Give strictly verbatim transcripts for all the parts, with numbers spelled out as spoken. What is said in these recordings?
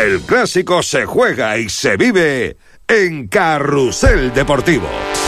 El clásico se juega y se vive en Carrusel Deportivo.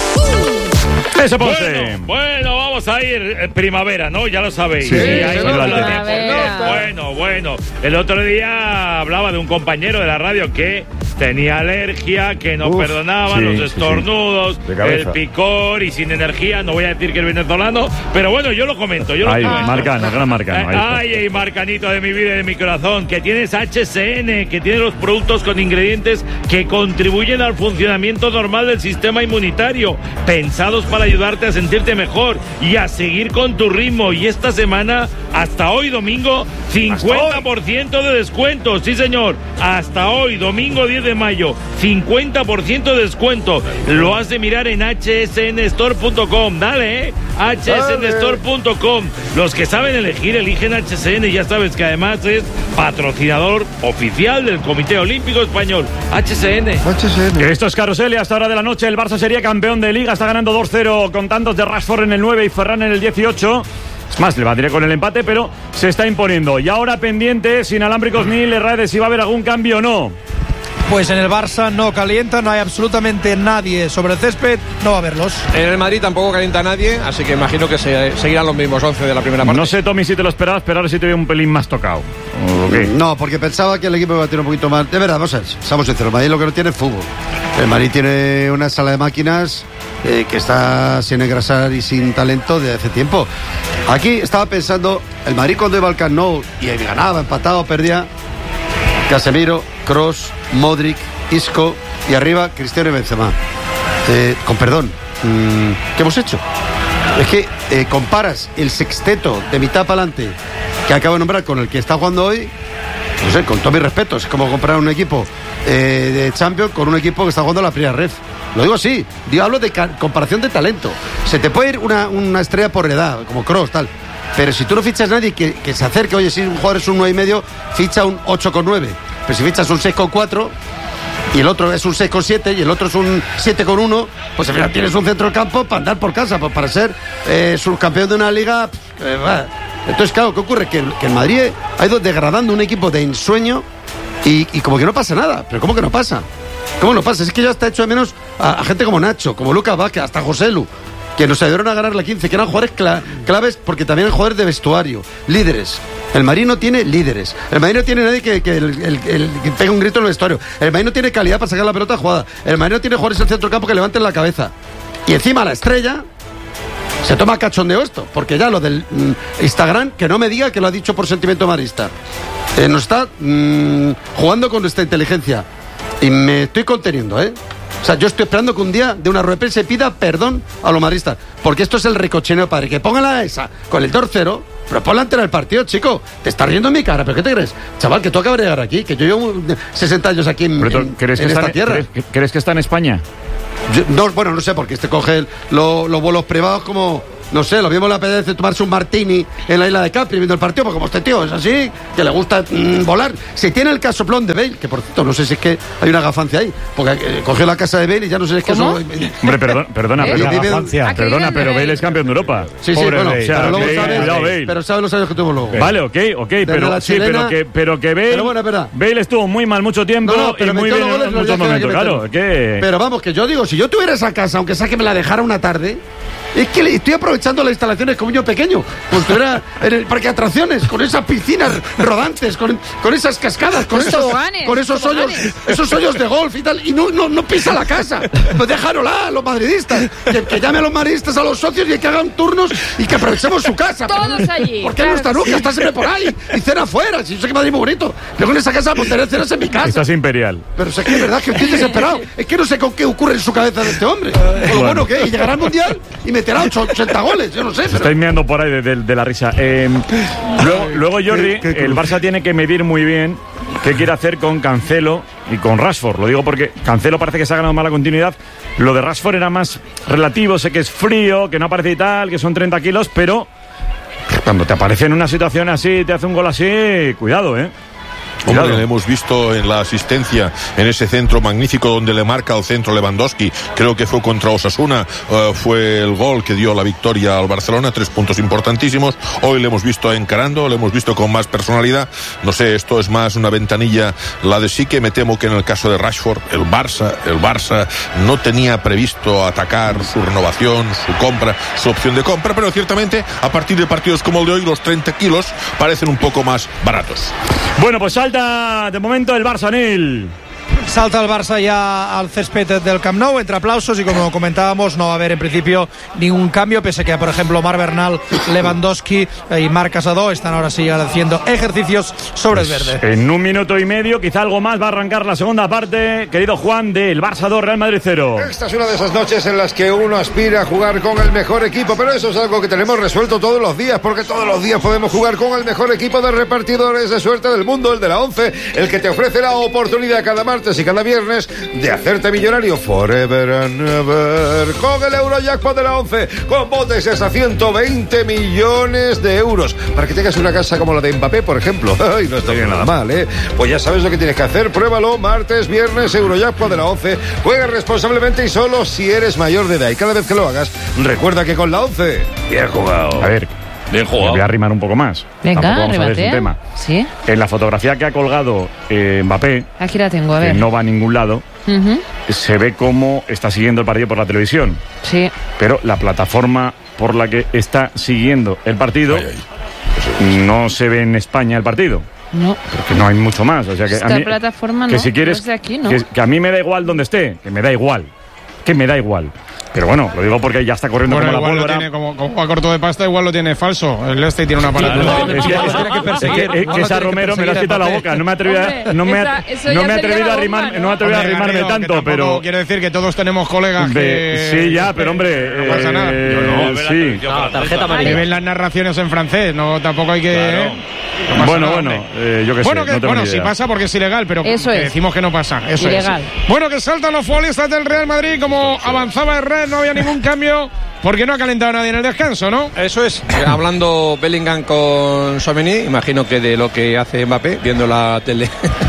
Eso, Ponce. Bueno, bueno, vamos a ir eh, primavera, ¿no? Ya lo sabéis. Sí, sí, ahí sí, no sí, no, bueno, bueno. El otro día hablaba de un compañero de la radio que tenía alergia, que no Uf, perdonaba sí, los sí, estornudos, sí. el picor y sin energía. No voy a decir que es venezolano, pero bueno, yo lo comento. Yo lo Ay, comento. Marcano, gran Marcano. Ahí está. Ay, ay, Marcanito de mi vida y de mi corazón, que tienes H C N, que tiene los productos con ingredientes que contribuyen al funcionamiento normal del sistema inmunitario, pensados para ayudarte a sentirte mejor y a seguir con tu ritmo. Y esta semana, hasta hoy domingo, cincuenta por ciento de descuento. Sí, señor, hasta hoy, domingo diez de mayo, cincuenta por ciento de descuento. Lo has de mirar en H S N store punto com. Dale, eh, H S N store punto com. Los que saben elegir, eligen H S N. Ya sabes que además es patrocinador oficial del Comité Olímpico Español. H S N. H S N. Esto es Carrusel y hasta hora de la noche el Barça sería campeón de Liga. Está ganando dos cero con tantos de Rashford en el nueve y Ferran en el dieciocho. Es más, le batiré con el empate, pero se está imponiendo. Y ahora pendiente, sin alámbricos ni Lerra, de si va a haber algún cambio o no. Pues en el Barça no calienta, no hay absolutamente nadie sobre el césped, no va a haberlos. En el Madrid tampoco calienta nadie, así que imagino que se, seguirán los mismos once de la primera parte. No sé, Tommy, si te lo esperabas, pero ahora sí te veo un pelín más tocado. Okay. No, porque pensaba que el equipo iba a tener un poquito más. De verdad, vamos a ver, seamos sinceros, el Madrid lo que no tiene es fútbol. El Madrid tiene una sala de máquinas eh, que está sin engrasar y sin talento de hace tiempo. Aquí estaba pensando, el Madrid cuando iba al Camp Nou y ganaba, empatado, perdía, Casemiro, Kroos, Modric, Isco y arriba Cristiano y Benzema. Eh, con perdón, mmm, ¿qué hemos hecho? Es que eh, comparas el sexteto de mitad para adelante que acabo de nombrar con el que está jugando hoy, no sé, con todo mi respeto, es como comparar un equipo eh, de Champions con un equipo que está jugando la primera ref. Lo digo así, digo, hablo de ca- comparación de talento. Se te puede ir una, una estrella por edad, como Kroos, tal. Pero si tú no fichas a nadie que, que se acerque, oye, si un jugador es un nueve y medio, ficha un ocho con nueve. Pero si fichas un seis con cuatro y el otro es un seis con siete y el otro es un siete con uno, pues al final tienes un centro del campo para andar por casa, pues para ser eh, subcampeón de una liga. Eh, bah. Entonces, claro, ¿qué ocurre? Que el, que el Madrid ha ido degradando un equipo de ensueño y, y como que no pasa nada. ¿Pero cómo que no pasa? ¿Cómo no pasa? Es que ya está hecho de menos a, a gente como Nacho, como Lucas Vázquez, hasta José Lu, que nos ayudaron a ganar la quince, que eran jugadores cla- claves porque también eran jugadores de vestuario, líderes. El Madrid no tiene líderes. El Madrid no tiene nadie que, que, el, el, el, que pegue un grito en el vestuario. El Madrid no tiene calidad para sacar la pelota jugada. El Madrid no tiene jugadores en el centro del campo que levanten la cabeza. Y encima la estrella se toma cachondeo esto, porque ya lo del mm, Instagram, que no me diga que lo ha dicho por sentimiento marista. Eh, nos está mm, jugando con nuestra inteligencia. Y me estoy conteniendo, ¿eh? O sea, yo estoy esperando que un día de una rueda de prensa se pida perdón a los madridistas, porque esto es el ricocheneo, padre. Que pongan a esa con el dos cero, pero ponla ante el partido, chico. Te está riendo en mi cara, ¿pero qué te crees? Chaval, que tú acabas de llegar aquí, que yo llevo sesenta años aquí en, Pero, en, ¿crees en que esta está, tierra. ¿crees, ¿Crees que está en España? Yo, no, bueno, no sé, porque este coge el, lo, los vuelos privados como... No sé, lo mismo le apetece tomarse un martini en la isla de Capri viendo el partido, porque como este tío es así, que le gusta mmm, volar. Si tiene el casoplón de Bale, que por cierto, no sé si es que hay una gafancia ahí, porque eh, cogió la casa de Bale y ya no sé si es que ¿Cómo? eso... Hombre, perdón, perdona, ¿Eh? perdona, Vive- perdona, perdona, pero Bale es campeón de Europa. Sí, sí, Pobre bueno, Bale. O sea, pero luego Bale, sabes, cuidado, Bale. pero sabes los años que tuvo luego. Vale, ok, ok, pero la sí, chilena- pero que, pero que Bale, Pero bueno, es verdad. Bale estuvo muy mal mucho tiempo No, no, pero y muy metió bien los goles en los muchos días que había que momentos, meterlos. claro, que... Pero vamos, que yo digo, si yo tuviera esa casa, aunque sea que me la dejara una tarde, es que le estoy aprovechando las instalaciones como un niño pequeño. Pues estuviera en el parque de atracciones, con esas piscinas rodantes, con, con esas cascadas, con Con esos, toboganes, con esos hoyos, toboganes. esos hoyos de golf y tal, y no, no, no pisa la casa. Pues déjanosla, los madridistas. Que, que llame a los madridistas a los socios y que hagan turnos y que aprovechemos su casa. Todos Pero, allí, ¿por qué claro no está que nunca? sí. Está siempre por ahí. Y cena afuera. Si yo sé que Madrid es muy bonito. Yo con esa casa pues tener cenas en mi casa. Estás imperial. Pero sé que es verdad que estoy desesperado. Es que no sé con qué ocurre en su cabeza de este hombre. Con lo bueno que es. Y llegará al Mundial y meterá ochenta goles. Yo no sé. Se Pero... estáis meando por ahí de, de- de la risa. Eh, luego, luego, Jordi, qué- qué el Barça tiene que medir muy bien qué quiere hacer con Cancelo y con Rashford. Lo digo porque Cancelo parece que se ha ganado mala continuidad. Lo de Rashford era más relativo. Sé que es frío, que no aparece y tal, que son treinta kilos, pero cuando te aparece en una situación así, te hace un gol así, cuidado, ¿eh? Hombre, le hemos visto en la asistencia en ese centro magnífico donde le marca el centro Lewandowski, creo que fue contra Osasuna, uh, fue el gol que dio la victoria al Barcelona, tres puntos importantísimos. Hoy le hemos visto encarando, le hemos visto con más personalidad, no sé, esto es más una ventanilla la de sí, que me temo que en el caso de Rashford, el Barça, el Barça no tenía previsto atacar su renovación, su compra, su opción de compra, pero ciertamente a partir de partidos como el de hoy los treinta kilos parecen un poco más baratos. Bueno, pues salta de momento el Barça, Nil. Salta el Barça ya al césped del Camp Nou entre aplausos y como comentábamos no va a haber en principio ningún cambio, pese a que por ejemplo Marc Bernal, Lewandowski y Marc Casadó están ahora sí haciendo ejercicios sobre el verde. En un minuto y medio, quizá algo más, va a arrancar la segunda parte, querido Juan, del Barça dos, Real Madrid cero. Esta es una de esas noches en las que uno aspira a jugar con el mejor equipo, pero eso es algo que tenemos resuelto todos los días, porque todos los días podemos jugar con el mejor equipo de repartidores de suerte del mundo, el de la ONCE, el que te ofrece la oportunidad cada martes y cada viernes de hacerte millonario forever and ever con el Eurojackpot de la ONCE, con botes hasta ciento veinte millones de euros para que tengas una casa como la de Mbappé, por ejemplo. Ay, no estaría nada mal, ¿eh? Pues ya sabes lo que tienes que hacer, pruébalo, martes, viernes, Eurojackpot de la ONCE. Juega responsablemente y solo si eres mayor de edad, y cada vez que lo hagas recuerda que con la ONCE bien jugado. A ver, bien jugado. Voy a arrimar un poco más. Venga, Tampoco vamos a ver este tema. Sí. En la fotografía que ha colgado eh, Mbappé, aquí la tengo, a ver. que no va a ningún lado, uh-huh. se ve cómo está siguiendo el partido por la televisión. Sí. Pero la plataforma por la que está siguiendo el partido ay, ay. no se ve en España el partido. No. Porque no hay mucho más. O sea que Esta a mí, plataforma que no, si quieres, no es de aquí, ¿no? que, que a mí me da igual donde esté, que me da igual. Que me da igual. Pero bueno, lo digo porque ya está corriendo bueno, como la pólvora. Tiene, como, como a corto de pasta, igual lo tiene falso. El este tiene una parada. Claro, no, es que, no, es que, es que, que esa Romero me lo has quitado la boca. No me he atrevido, Hombre, no me, esa, no me he atrevido a arrimar, no me atrevido a arrimarme Garrido, tanto, pero quiero decir que todos tenemos colegas de, que sí, ya, pero hombre, no pasa nada. Eh, no, sí. No, tarjeta amarilla. Que ven las narraciones en francés, no tampoco hay que claro. no bueno, nada, bueno, eh, yo qué bueno, sé, que, no tengo bueno, ni idea. si pasa porque es ilegal, pero Eso que es. decimos que no pasa. Eso ilegal. Es. Bueno, que saltan los futbolistas del Real Madrid, como avanzaba Herrera, no había ningún cambio. Porque no ha calentado nadie en el descanso, ¿no? Eso es. Hablando Bellingham con Tchouaméni, imagino que de lo que hace Mbappé, viendo la tele.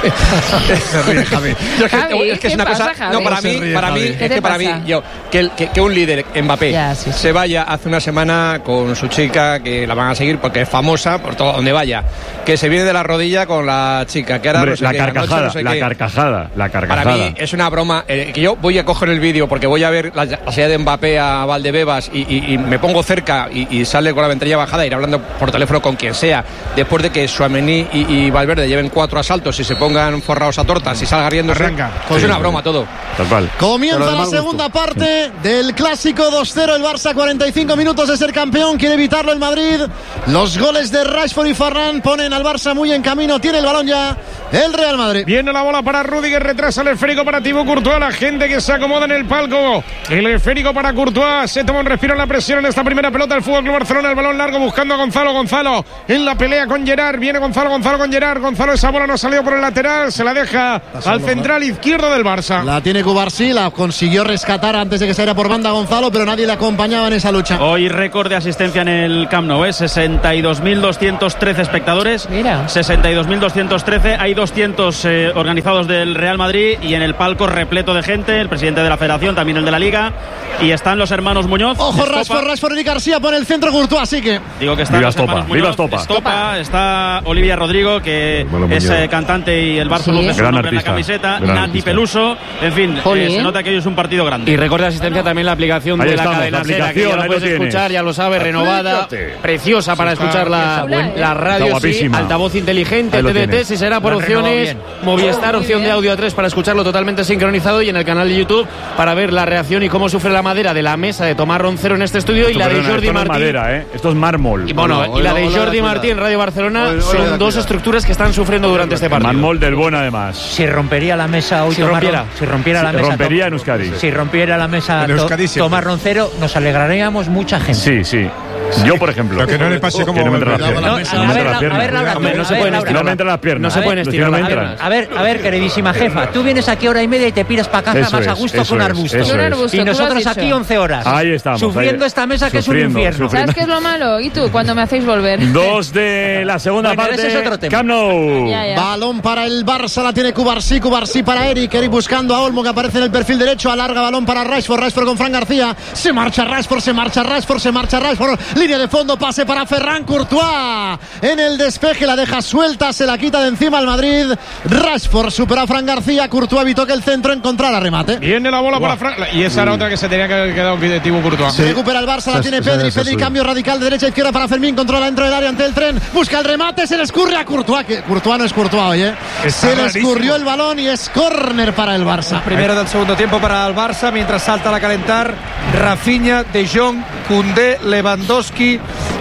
Se ríe, Javi. Yo, es que, Javi, es que es una pasa, cosa. Javi? No, para mí, ríe, para mí, Javi. es que para mí, yo, que, que, que un líder, Mbappé, ya, sí, sí. se vaya hace una semana con su chica, que la van a seguir porque es famosa por todo donde vaya, que se viene de la rodilla con la chica, que ahora Hombre, no sé la, qué, carcajada, anoche no sé la qué. carcajada, la carcajada. Para mí es una broma, eh, que yo voy a coger el vídeo porque voy a ver la, la salida de Mbappé a Valdebebas y, y, y me pongo cerca y, y sale con la ventanilla bajada, ir hablando por teléfono con quien sea, después de que Tchouaméni y, y Valverde lleven cuatro asaltos y se pongan forrados a tortas y salga riendo, arranca. Pues sí, es una sí. broma todo. Tal cual. Comienza la segunda gusto. parte del clásico dos cero, el Barça, cuarenta y cinco minutos de ser campeón, quiere evitarlo el Madrid. Los goles de Rashford y Ferran ponen al Barça muy en camino, tiene el balón ya el Real Madrid. Viene la bola para Rudiger, retrasa el esférico para Thibaut Courtois, la gente que se acomoda en el palco. El esférico para Courtois, se toma un respiro en la presión en esta primera pelota del F C Barcelona, el balón largo buscando a Gonzalo, Gonzalo en la pelea con Gerard, viene Gonzalo, Gonzalo con Gerard, Gonzalo, esa bola no ha salido por el lateral, se la deja al central izquierdo del Barça. La tiene Cubarsí, la consiguió rescatar antes de que saliera por banda Gonzalo, pero nadie le acompañaba en esa lucha. Hoy récord de asistencia en el Camp Nou, ¿eh? sesenta y dos mil doscientos trece espectadores. Mira. sesenta y dos mil doscientos trece, hay doscientos eh, organizados del Real Madrid y en el palco repleto de gente, el presidente de la Federación, también el de la Liga, y están los hermanos Muñoz. Ojo, Estopa. Rashford, Rashford y García pone el centro Courtois, así que... Digo que están Viva los Estopa, hermanos Muñoz. viva Estopa. Estopa, está Olivia Rodrigo, que Bueno, es Muñoz. eh, cantante y el Barça Sí. luce su Gran nombre en la artista, camiseta, gran Nati artista. Peluso, en fin, Jolín. eh, se nota que hoy es un partido grande. Y récord de asistencia también la aplicación Ahí de la estamos, cadena la Ser, que ya aplicación, la ahí puedes lo tienes. escuchar, ya lo sabes, renovada, Aplícate. preciosa para Está escuchar la, chula, ¿eh? la Está radio, sí, guapísima. altavoz inteligente, Ahí lo T D T, tienes. si será por Lo han renovado opciones, bien. Movistar, Muy opción bien. de audio a tres para escucharlo totalmente sincronizado y en el canal de YouTube para ver la reacción y cómo sufre la madera de la mesa de Tomás Roncero en este estudio y Esto, la de perdona, Jordi esto no es Martín. madera, ¿eh? Esto es mármol. Y bueno, Hola, y la hola, de hola, Jordi cuidado. Martín en Radio Barcelona Hola, hola, son dos cuidado. estructuras que están sufriendo durante este partido. Mármol del bueno, además. Si rompería la mesa hoy Si Tomás rompiera. Ron- si rompiera la Si mesa rompería Tom- en Euskadi. si rompiera la mesa En To- Euskadi siempre. Tomás Roncero, nos alegraríamos mucha gente. Sí, sí. Yo, por ejemplo. Lo que no le pase como que no me entre las Valverde. piernas. No, No me a ver, entre las a piernas. ver, Laura, Hombre, no a se ver, pueden Laura. No me entran las piernas. No se pueden Los estirar tíos no las me entran. piernas. A ver, a ver, queridísima jefa, tú vienes aquí hora y media y te piras para casa Eso más a es, gusto que eso un es, arbusto. eso Que un es. arbusto, Y tú lo has nosotros dicho. aquí once horas. Ahí estamos. Sufriendo ahí. esta mesa que Sufriendo, es un infierno. sufriendo. ¿Sabes qué es lo malo? ¿Y tú? Cuando me hacéis volver. Dos de la segunda Bueno, parte. ese es otro tema. Camp Nou. Ya, ya. Balón para el Barça, la tiene Cubarsí, Cubarsí para Eric, Eric buscando a Olmo que aparece en el perfil derecho, alarga balón para Rashford, Rashford con Fran García, se marcha Rashford, se marcha Rashford, se marcha Rashford, línea de fondo, pase para Ferran Courtois, en el despeje la deja suelta, se la quita de encima al Madrid, Rashford supera a Fran García, Courtois evitó que el centro encontrara remate. Viene la bola para Fran. Y esa era otra que se tenía que haber quedado de Thibaut Courtois. Se recupera el Barça, la tiene Esa- Pedri, esa es Pedri suya. cambio radical de derecha a izquierda para Fermín, controla dentro del área ante el tren, busca el remate, se le escurre a Courtois, que Courtois no es Courtois hoy, ¿eh? Está Se le rarísimo. escurrió el balón y es córner para el Barça. Primero del segundo tiempo para el Barça, mientras salta a calentar Rafinha, De Jong, Koundé, Lewandowski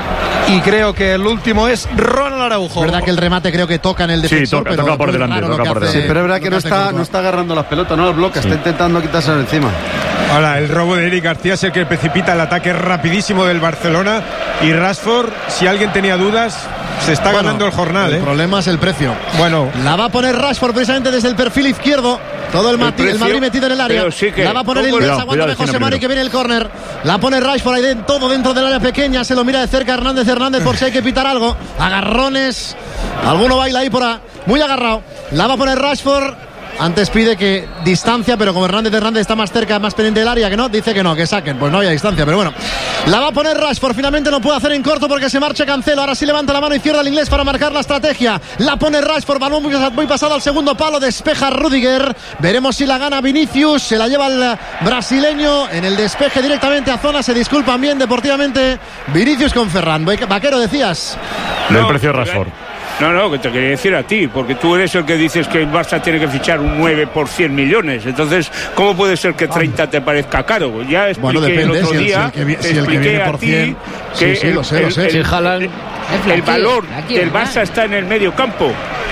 y creo que el último es Ronald Araujo. Verdad que el remate creo que toca en el defensor, toca- pero toca por muy delante, raro lo toca que por hace- Sí, pero es verdad lo que no hace está, Courtois. no está agarrando las pelotas, no las bloquea, está intentando quitárselo encima. Ahora, el robo de Eric García es el que precipita el ataque rapidísimo del Barcelona. Y Rashford, si alguien tenía dudas, se está Bueno, ganando el jornal. El ¿eh? problema es el precio. Bueno, La va a poner Rashford precisamente desde el perfil izquierdo. Todo el, Mati- el precio, Madrid metido en el área. pero sí que- La va a poner el ¿cómo? inglés. Cuidado, Aguántame cuidado, José Mari primero. que viene el córner. La pone Rashford ahí de, todo dentro del área pequeña. Se lo mira de cerca Hernández Hernández por si hay que pitar algo. Agarrones. Alguno baila ahí por ahí. Muy agarrado. La va a poner Rashford. Antes pide que distancia, pero como Hernández Hernández está más cerca, más pendiente del área, que no, dice que no, que saquen. Pues no había distancia, pero bueno. La va a poner Rashford, finalmente no puede hacer en corto porque se marcha Cancelo. Ahora sí levanta la mano izquierda el inglés para marcar la estrategia. La pone Rashford, balón muy, muy pasado al segundo palo, despeja Rudiger. Veremos si la gana Vinicius, se la lleva el brasileño en el despeje directamente a zona. Se disculpan bien deportivamente Vinicius con Ferran. Vaquero, decías. El precio de Rashford. No, no, que te quería decir a ti, porque tú eres el que dices que el Barça tiene que fichar un nueve por cien millones. Entonces, ¿cómo puede ser que treinta te parezca caro? Ya expliqué Bueno, depende, el otro si el- día, si el que vi- te si el que expliqué viene a por ti cien, que sí, sí, el, lo sé, lo el- sé. el- Sí, el- Haaland. el Aquí, valor aquí, del ¿verdad? Barça está en el medio campo.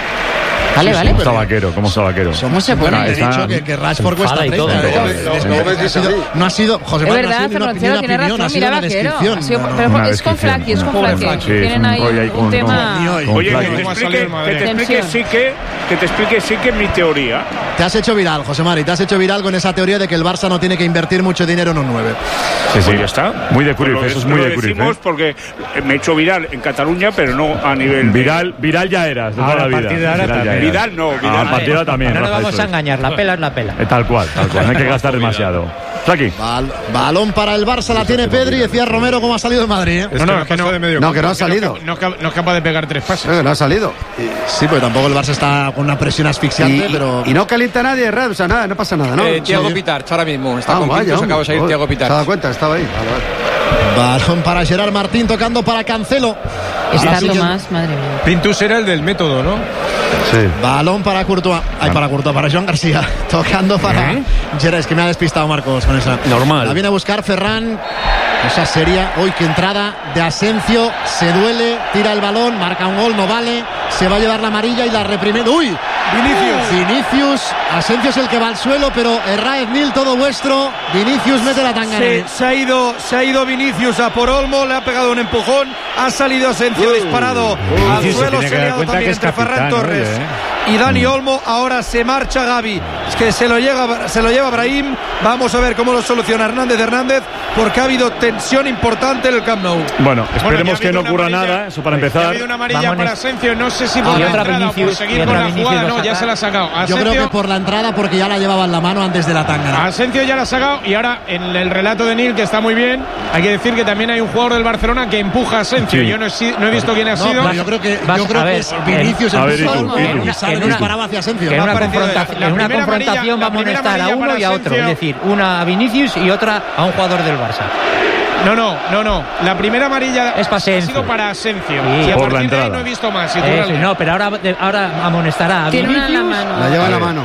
Vale, vale. ¿Cómo está vaquero? ¿Cómo está vaquero? ¿Cómo se pone? Ah, He está- dicho que, que Rashford cuesta enfada y treinta. todo. ¿eh? No, Es- no, es- no, ha sido- No ha sido, José Es Manuel, no verdad, ha sido ni una, ni Ferroncero una tiene opinión, razón, ha sido mira una vaquero. descripción. Ha sido- No, no, pero Una porque es con descripción. Flaky, es con Pobre Flaky. Flaky. Sí, Tienen es ahí un- hoy hay un con- tema. con- con Oye, que Flaky. te ¿Cómo ha explique, salido el Madrid? que te explique Tensión. sí que, que te explique sí que mi teoría. Te has hecho viral, José Mari, te has hecho viral con esa teoría de que el Barça no tiene que invertir mucho dinero en un nueve. Sí, sí. Pues ya está. Muy de Pues Cruyff, lo- eso es muy lo de Cruyff. decimos ¿eh? porque me he hecho viral en Cataluña, pero no a nivel de- Viral, viral ya eras, de toda Ahora, la a vida. partir de ahora Viral ya también. eras. Vidal no, Ah, Vidal. a partir de ahora también. No nos Rafa, vamos eso a es. engañar, la pela es la pela. Eh, Tal cual, tal cual. No hay que gastar demasiado. Flaky. Bal- balón para el Barça, la tiene Pedri. Decía Romero cómo ha salido el Madrid. ¿eh? es No, no, que es que no, no- de medio no, campo, que no ha es salido. No, es cap- no es capaz de pegar tres pases. Eh, no ha salido. Sí, pero tampoco el Barça está con una presión asfixiante, Y, pero... y no calienta a nadie, Red, o sea, nada, no pasa nada, ¿no? Eh, Thiago Sí. Pitarch ahora mismo. Está Ah, con vaya, Pintus, acaba de salir hombre. Thiago Se ha Pitarch. dado cuenta, estaba ahí. Vale, vale. Balón para Gerard Martín tocando para Cancelo. Está Ahora sí que- Tomás, madre mía. Pintus era el del método, ¿no? Sí. Balón para Courtois. Ay, para Courtois, para Joan García. Tocando para Gerard. Es que me ha despistado Marcos con esa. Normal. La viene a buscar Ferran. Esa sería hoy que entrada de Asencio. Se duele, tira el balón, marca un gol, no vale. Se va a llevar la amarilla y la reprime. ¡Uy! Vinicius. Vinicius. Asencio es el que va al suelo, pero Herráez Nil, todo vuestro. Vinicius mete la tanga. Se, se ha ido, se ha ido Vinicius a por Olmo, le ha pegado un empujón, ha salido Asencio disparado al Vinicius se suelo, tiene se que ha dar liado cuenta también que es entre Ferran capitán, Torres oye, y Dani Olmo. Ahora se marcha Gavi, es que se lo, llega, se lo lleva Brahim. Vamos a ver cómo lo soluciona Hernández Hernández, porque ha habido tensión importante en el Camp Nou. Bueno, esperemos Bueno, ya ha que habido no una ocurra amarilla. nada, eso para Ya ha empezar. habido una amarilla Vámonos. para Asencio, no sé si Ah, por y la otra entrada o por Vinicius, seguir y con otra la Vinicius jugada, lo no, ya saca. se la ha sacado. Yo creo Asencio- que por la entrada, porque ya la llevaban la mano antes de la tanga. Asencio ya la ha sacado y ahora en el relato de Nil, que está muy bien, hay que decir que también hay un jugador del Barcelona que empuja a Asencio. Sí. Yo no he, si- no he visto quién ha No, sido. pero yo creo que, vas- yo creo a que ver, es Vinicius a el ver, ¿y tú? pulsado, ¿Y y tú? y sale En y una- disparaba hacia Asencio. Que en Me ha una, parecido- confrontación, la en una primera confrontación amarilla- la va a primera amonestar a amarilla uno y a para otro, Asencio. es decir, una a Vinicius y otra a un jugador del Barça. No, no, no, no. La primera amarilla Es para ha Asencio. sido para Asencio. Sí. Y a Por la partir de ahí entrada. no he visto más. Si tú Eso, la- no, pero ahora, ahora amonestará a Tiene una en la Vinicius. mano. La lleva en la mano.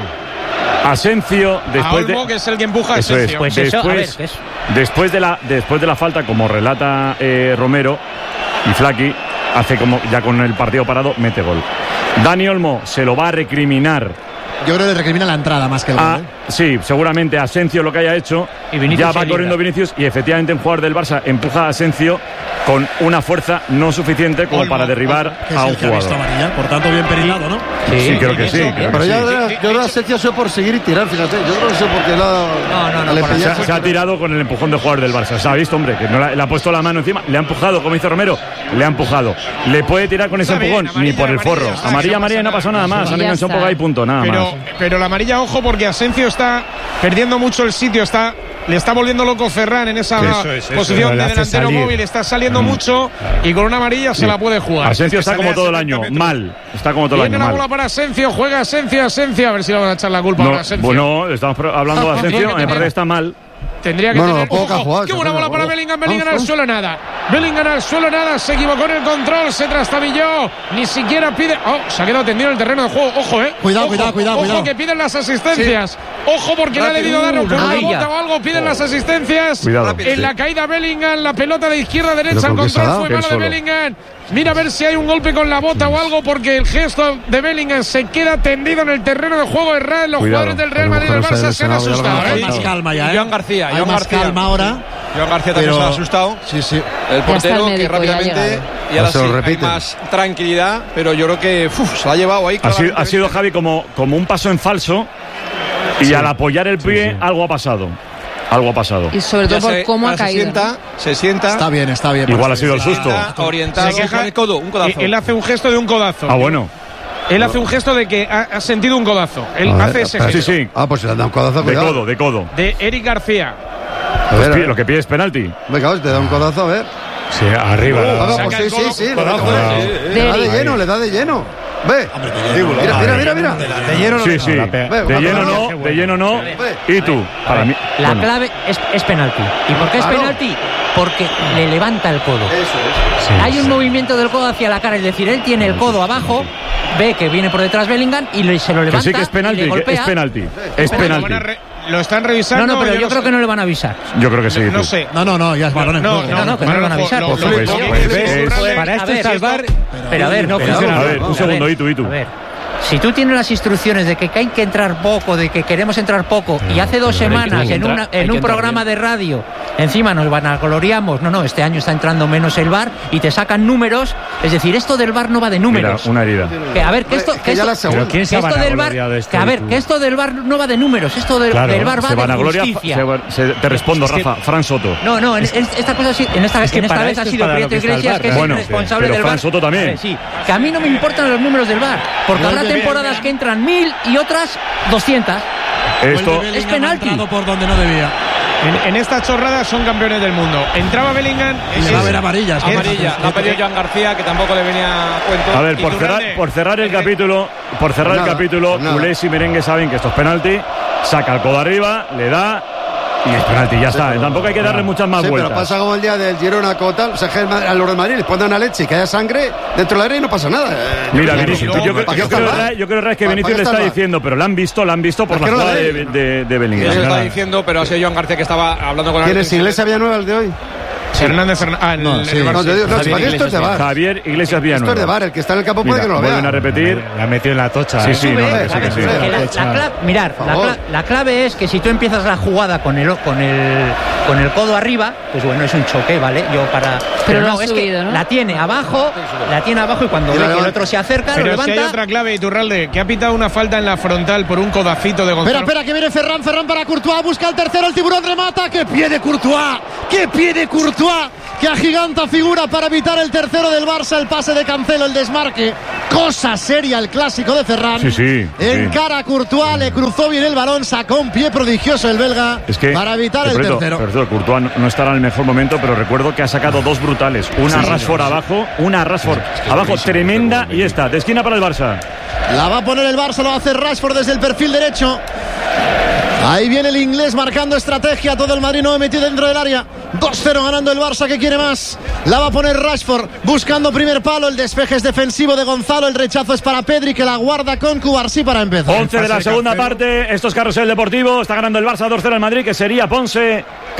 Asencio, a después Olmo, de. que es el que empuja a Eso es, Asencio. Pues eso, a ver, después, ¿qué es? después, de la, después de la falta, como relata eh, Romero y Flaky, hace como ya con el partido parado, mete gol. Dani Olmo se lo va a recriminar yo creo que le recrimina la entrada más que el gol. Ah, ¿eh? sí, seguramente Asensio lo que haya hecho. Y ya va corriendo Vinicius y efectivamente un jugador del Barça empuja a Asensio con una fuerza no suficiente como Olmo, para derribar Olmo, a un que es el que ha visto jugador. amarilla, por tanto bien perilado, ¿no? Sí, sí, creo que sí. Creo que Pero sí. yo, yo creo que Asensio ha sido por seguir y tirar, fíjate. Yo creo que eso porque la, No, no, no, al por empeñarse- Se, ha- se ha tirado con el empujón de jugador del Barça. Se ha visto, hombre, que no le, le ha puesto la mano encima, le ha empujado, como hizo Romero, le ha empujado. ¿Le puede tirar con ese Está bien, empujón? Ni amarilla, por el amarilla, forro. ya está, Amarilla, que no amarilla, y no pasa pasó nada nada. más. Sí, Han ya enganchado un está. poco ahí, punto, nada Pero, más. pero la amarilla, ojo, porque Asensio está perdiendo mucho el sitio, está le está volviendo loco Ferran en esa Eso es, eso posición es, le de hace delantero salir. móvil, está saliendo mucho y con una amarilla se la puede jugar. Asensio Es está que como sale a todo el setenta año, metros. mal. Está como todo el Viene año, la bola mal. para Asensio, juega Asensio, Asensio, a ver si le van a echar la culpa No, ahora a Asensio. bueno, estamos pro- hablando de Asensio, me parece que está mal. Tendría que Bueno, tener. poco que ha ¡Ojo! jugado, ¡Qué se buena pone bola la para bola. Bellingham! Bellingham Vamos, al suelo nada. Bellingham al suelo nada. Se equivocó en el control. Se trastabilló. Ni siquiera pide. ¡Oh! Se ha quedado tendido en el terreno de juego. ¡Ojo, eh! Cuidado, Ojo, cuidado, cuidado, Ojo cuidado. que piden las asistencias. Ojo porque le ha debido dar con una amarilla. bota o algo. Piden las asistencias. Cuidado. En la caída Bellingham. La pelota de izquierda a derecha. ¿Pero El por qué se ha control dado? fue Él malo de solo. Bellingham. Mira a ver si hay un golpe con la bota o algo porque el gesto de Bellingham se queda tendido en el terreno de juego. Errar los Cuidado. jugadores del Real A lo Madrid y del mejor se ha Barça se han lesionado ya asustado. algo. Hay ¿eh? más calma ya, ¿eh? Joan García, Hay Joan más García. calma ahora. Joan García también Pero- se ha asustado. Sí, sí. El Ya está portero el que médico, ya ha rápidamente llegado. y ahora Se sí lo hay repiten. más tranquilidad, pero yo creo que uf, se la ha llevado ahí. Ha sido, claramente. ha sido Javi como, como un paso en falso y al apoyar el pie algo ha pasado. Algo ha pasado. Y sobre Ya todo por se- cómo ha ahora se caído. sienta, ¿no? se sienta. Está bien, está bien. Igual ha sido el susto. Está orientado Se queja- con el codo, un codazo. Él hace un gesto de un codazo. Ah, bueno. Él hace un gesto de que ha, ha sentido un codazo. Él A ver, hace ese espera. gesto. Sí, sí. Ah, pues si le han dado un codazo, De cuidado. codo, de codo. De Eric García. A ver, a Pi- ver. Lo que pide es penalti. Venga, te da un codazo, a ver. Sí, arriba. Ah, la- pues Saca sí, el sí, codo. sí. Le Codazo, da, eh, le da de Eric. lleno, le da de lleno. Ve. Mira, mira, mira, mira. De lleno no Sí, le- sí. la pe- De Ve, lleno va, no, qué de lleno no. Ve. Y tú, para mí. La bueno. clave es, es penalti. ¿Y por qué es Claro. penalti? Porque le levanta el codo. Eso es. Sí, Hay un sí. movimiento del codo hacia la cara, es decir, él tiene el codo abajo, ve que viene por detrás Bellingham y le- se lo Que levanta sí que es y penalti, le que golpea. es penalti. Es Lo, van a penalti. re- lo están revisando. No, no, pero yo, creo sé. que no le van a avisar. Yo creo que sí. No tú. sé. No, no, no, ya es balón en No, juego. no, No, no, que no le van a avisar. Lo- Pues, lo- pues, lo que pues, es ves. currarle- Para esto A ver, está el VAR. Pero a ver, no pero- funciona. A ver, un a segundo, ver, y tú, y tú. a ver, si tú tienes las instrucciones de que hay que entrar poco, de que queremos entrar poco, y hace dos pero hay que- semanas hay que en, entrar- una- hay en que un entrar programa bien. de radio, encima nos vanagloriamos, no, no, este año está entrando menos el VAR y te sacan números, es decir, esto del VAR no va de Mira, números. una herida. Que, a ver, que esto, Que que ya esto- la segunda. Pero ¿quién se que esto ha del VAR, vanagloriado de esto, que a ver, tú? que esto del VAR no va de números, esto del, Claro, del VAR va Se de vanagloria. justicia. se- se- te respondo, Es que- Rafa. Fran Soto. No, no, en, en- esta cosa sí, en esta, Es que en esta para vez ha esto es sido para lo Prieto que está el Iglesias, VAR, que es Bueno, el responsable pero del Fran VAR. Soto también. Eh, sí, que a mí no me importan los números del VAR, porque Vuelve habrá temporadas Bellingham. que entran mil y otras doscientas. Esto. Vuelve es Bellingham, ha penalti. entrado por donde no debía. En, en esta chorrada son campeones del mundo. Entraba Bellingham. Y le va a ver amarillas. Amarilla, la ha pedido Joan García, que tampoco le venía a cuento. A ver, por cerrar, por cerrar el capítulo, por cerrar el Nada, capítulo, nada. Culés y Merengue saben que esto es penalti, saca el codo arriba, le da y es penalti, ya está. Tampoco hay que darle muchas más Sí, pero vueltas. pasa como el día del Girona como tal. O sea, que el Ma- a los de Madrid les ponen una leche y que haya sangre dentro del área y no pasa nada. Eh, Mira, claro, Vinicius, no, yo, creo- ¿para qué yo está creo, el VAR? Ray- yo creo Ray, que ¿Para- Vinicius para le qué está está el VAR? diciendo, pero la han visto, la han visto por ¿Por la qué no la jugada de, ven? de, de Bellingham. Eso está diciendo, pero ha sido Joan García que estaba hablando con ¿Quién el es Iglesia Villanueva el de hoy? Hernández Fernández. Ah, en No, el- sí. el Barça. No, te digo, no, Javier para mí esto es de Iglesias VAR. Javier Iglesias Villanueva. Esto es de VAR. El que está en el campo puede Mira, que no lo vuelven vea. a repetir. Le ha metido en la tocha. Sí, ¿eh? sí, no, Sube, que sí, a ver, que sí. que la- la cla- mirar, la, favor. cla- la clave es que si tú empiezas la jugada con el, con el con el codo arriba, pues bueno, es un choque, ¿vale? Yo para Pero lo no, ha es subido, que ¿no? la tiene abajo, la tiene abajo y cuando Y ve la que el levanta. otro se acerca, Pero lo si hay levanta. otra clave, Iturralde, que ha pitado una falta en la frontal por un codacito de Gonzalo. Espera, espera, que viene Ferran, Ferran para Courtois, busca el tercero, el tiburón remata, ¡qué pie de Courtois! ¡Qué pie de Courtois! ¡Qué agiganta figura para evitar el tercero del Barça, el pase de Cancelo, el desmarque! Cosa seria el clásico de Ferran. Sí, sí, En sí. cara a Courtois, le cruzó bien el balón, sacó un pie prodigioso el belga Es que, para evitar que, el por cierto, tercero. por cierto, Courtois no, no estará en el mejor momento, pero recuerdo que ha sacado dos brutales. Una a Rashford abajo, una a Rashford abajo, tremenda, y esta, de esquina para el Barça. La va a poner el Barça, lo va a hacer Rashford desde el perfil derecho. Ahí viene el inglés marcando estrategia, todo el Madrid no metido dentro del área. dos cero ganando el Barça, que quiere más. La va a poner Rashford buscando primer palo. El despeje es defensivo de Gonzalo. El rechazo es para Pedri, que la guarda con Cubarsí para empezar. once de la segunda parte. Esto es Carrusel Deportivo. Está ganando el Barça dos cero al Madrid, que sería Ponce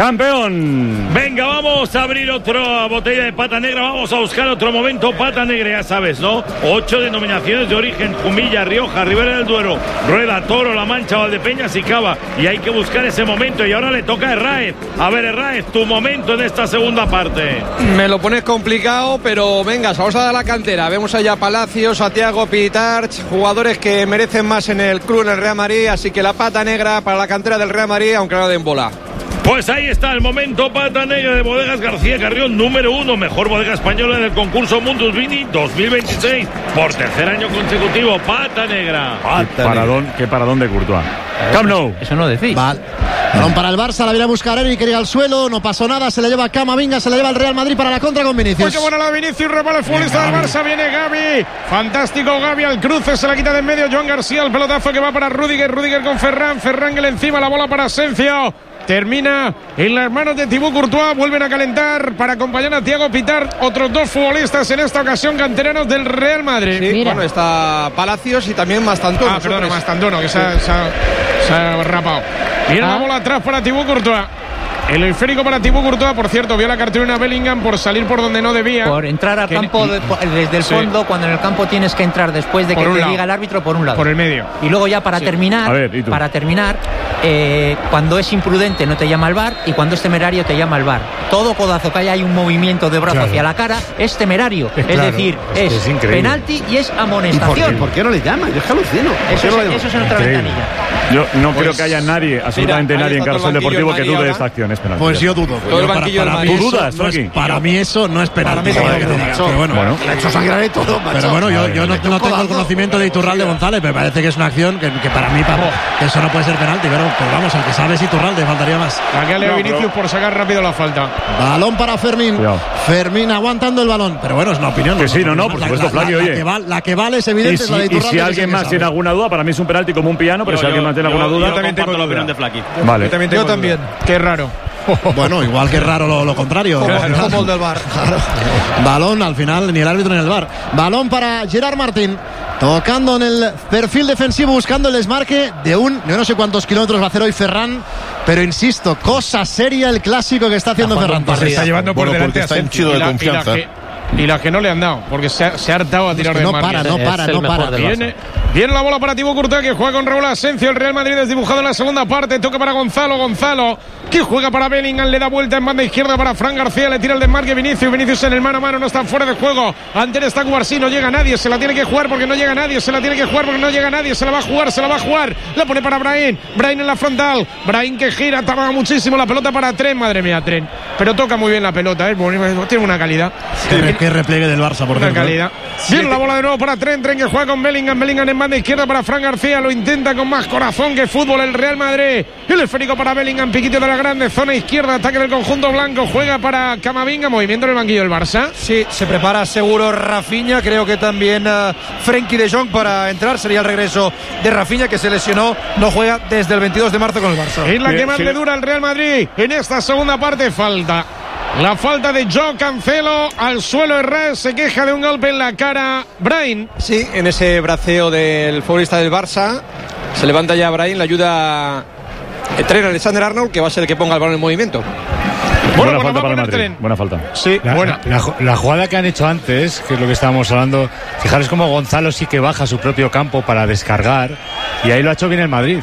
campeón. Venga, vamos a abrir otra botella de pata negra. Vamos a buscar otro momento. Pata negra, ya sabes, ¿no? Ocho denominaciones de origen: Jumilla, Rioja, Ribera del Duero, Rueda, Toro, La Mancha, Valdepeñas y Cava. Y hay que buscar ese momento. Y ahora le toca a Herráez. A ver, Herráez, tu momento en esta segunda parte. Me lo pones complicado, pero venga, vamos a dar la cantera. Vemos allá a Palacios, a Thiago Pitarch, jugadores que merecen más en el club, en el Real Madrid. Así que la pata negra para la cantera del Real Madrid, aunque no la den bola. Pues ahí está el momento pata negra de Bodegas García Carrión, número uno, mejor bodega española en el concurso Mundus Vini dos mil veintiséis, por tercer año consecutivo. Pata negra. Qué paradón, qué paradón de Courtois. Camp Nou. Eso no decís. Vale. Balón para el Barça, la viene a buscar Eric, quería al suelo, no pasó nada, se le lleva Camavinga, se le lleva el Real Madrid para la contra con Vinicius. Uy, qué buena la de Vinicius, repara el futbolista del Barça, viene Gavi, fantástico Gavi al cruce, se la quita de en medio Joan García, el pelotazo que va para Rüdiger, Rüdiger con Ferran, Ferran que le encima, la bola para Asensio. Termina en las manos de Thibaut Courtois. Vuelven a calentar para acompañar a Thiago Pitart. Otros dos futbolistas en esta ocasión canteranos del Real Madrid. Sí, bueno, está Palacios y también Mastantuono. Ah, perdón, Mastantuono, que se ha, se ha, se ha rapado. Viene ah. la bola atrás para Thibaut Courtois. El esférico para Thibaut Courtois, por cierto, vio la cartulina Bellingham por salir por donde no debía. Por entrar al campo de, desde el sí. fondo, cuando en el campo tienes que entrar después de por que te lado. diga el árbitro por un lado. Por el medio. Y luego ya para sí. terminar, ver, para terminar, eh, cuando es imprudente no te llama el V A R y cuando es temerario te llama el V A R. Todo codazo que haya hay un movimiento de brazo claro. hacia la cara es temerario. Es, claro, decir, es, es, es penalti y es amonestación. ¿Y por, qué, ¿Por qué no le llama? Yo es que alucino. Eso, es, eso es en otra increíble. ventanilla. Yo no pues, creo que haya nadie, absolutamente mira, nadie en Carrusel Deportivo que dude de esta acción. Es penalti. Pues yo dudo. Todo el banquillo para, para, del mí dudas, no es, para mí eso no es penalti. Para mí que diga, pero bueno, bueno, le ha hecho sangrar y todo, macho. Pero bueno, yo, yo no, no tengo el conocimiento de Iturralde González, pero parece que es una acción que, que para mí para, que eso no puede ser penalti. Pero, pero vamos, el que sabe es Iturralde, faltaría más. La que le no, Vinicius por sacar rápido la falta. Balón para Fermín. Cuidado. Fermín aguantando el balón. Pero bueno, es una opinión. Que sí, no, no, por supuesto, Flavio, oye. La que vale es evidente, es la de Iturralde. Y si alguien más tiene alguna duda, para mí es un penalti como un piano, pero si alguien más tiene alguna duda. Yo también tengo la opinión de Flaqui. Vale. Yo también. Qué raro. Bueno, igual que raro lo, lo contrario. Como, claro. como el del V A R. Claro. Balón, al final, ni el árbitro ni el V A R. Balón para Gerard Martín. Tocando en el perfil defensivo, buscando el desmarque de un... Yo no sé cuántos kilómetros va a hacer hoy Ferran, pero insisto, cosa seria el clásico que está haciendo Ferran. Se está llevando por bueno, delante a Asensio de confianza. Y las que no le han dado, porque se ha, se ha hartado a tirar es que de no margen. para, no para, no para. Viene, viene la bola para Thibaut Courtois, que juega con Raúl Asensio. El Real Madrid desdibujado en la segunda parte. Toca para Gonzalo, Gonzalo, que juega para Bellingham. Le da vuelta en banda izquierda para Fran García. Le tira el desmarque Vinicius. Vinicius en el mano a mano, no está fuera de juego. Ante él está Cubarsí, no llega nadie. Se la tiene que jugar porque no llega nadie. Se la tiene que jugar porque no llega nadie. Se la va a jugar, se la va a jugar. La pone para Brahim. Brahim en la frontal. Brahim que gira, tarda muchísimo. La pelota para Tren. Madre mía, Tren. Pero toca muy bien la pelota, ¿eh? Tiene una calidad. Sí, qué repliegue del Barça, por una calidad. Viene la bola de nuevo para Tren. Tren que juega con Bellingham. Bellingham en banda izquierda para Fran García. Lo intenta con más corazón que fútbol el Real Madrid. El esférico para Bellingham. Piquito de la grande zona izquierda. Ataque del conjunto blanco. Juega para Camavinga. Movimiento en el banquillo del Barça. Sí, se prepara seguro Rafinha. Creo que también uh, Frenkie de Jong para entrar. Sería el regreso de Rafinha, que se lesionó. No juega desde el veintidós de marzo con el Barça. Es la que más sí. le dura al Real Madrid. En esta segunda parte falta. La falta de Joe Cancelo al suelo. Herrera se queja de un golpe en la cara. Brahim. Sí, en ese braceo del futbolista del Barça. Se levanta ya Brahim, le ayuda el tren Alexander Arnold, que va a ser el que ponga el balón en movimiento. Bueno, buena falta para el Madrid. Buena falta. Sí, la, buena. La, la, la jugada que han hecho antes, que es lo que estábamos hablando, fijaros cómo Gonzalo sí que baja a su propio campo para descargar, y ahí lo ha hecho bien el Madrid.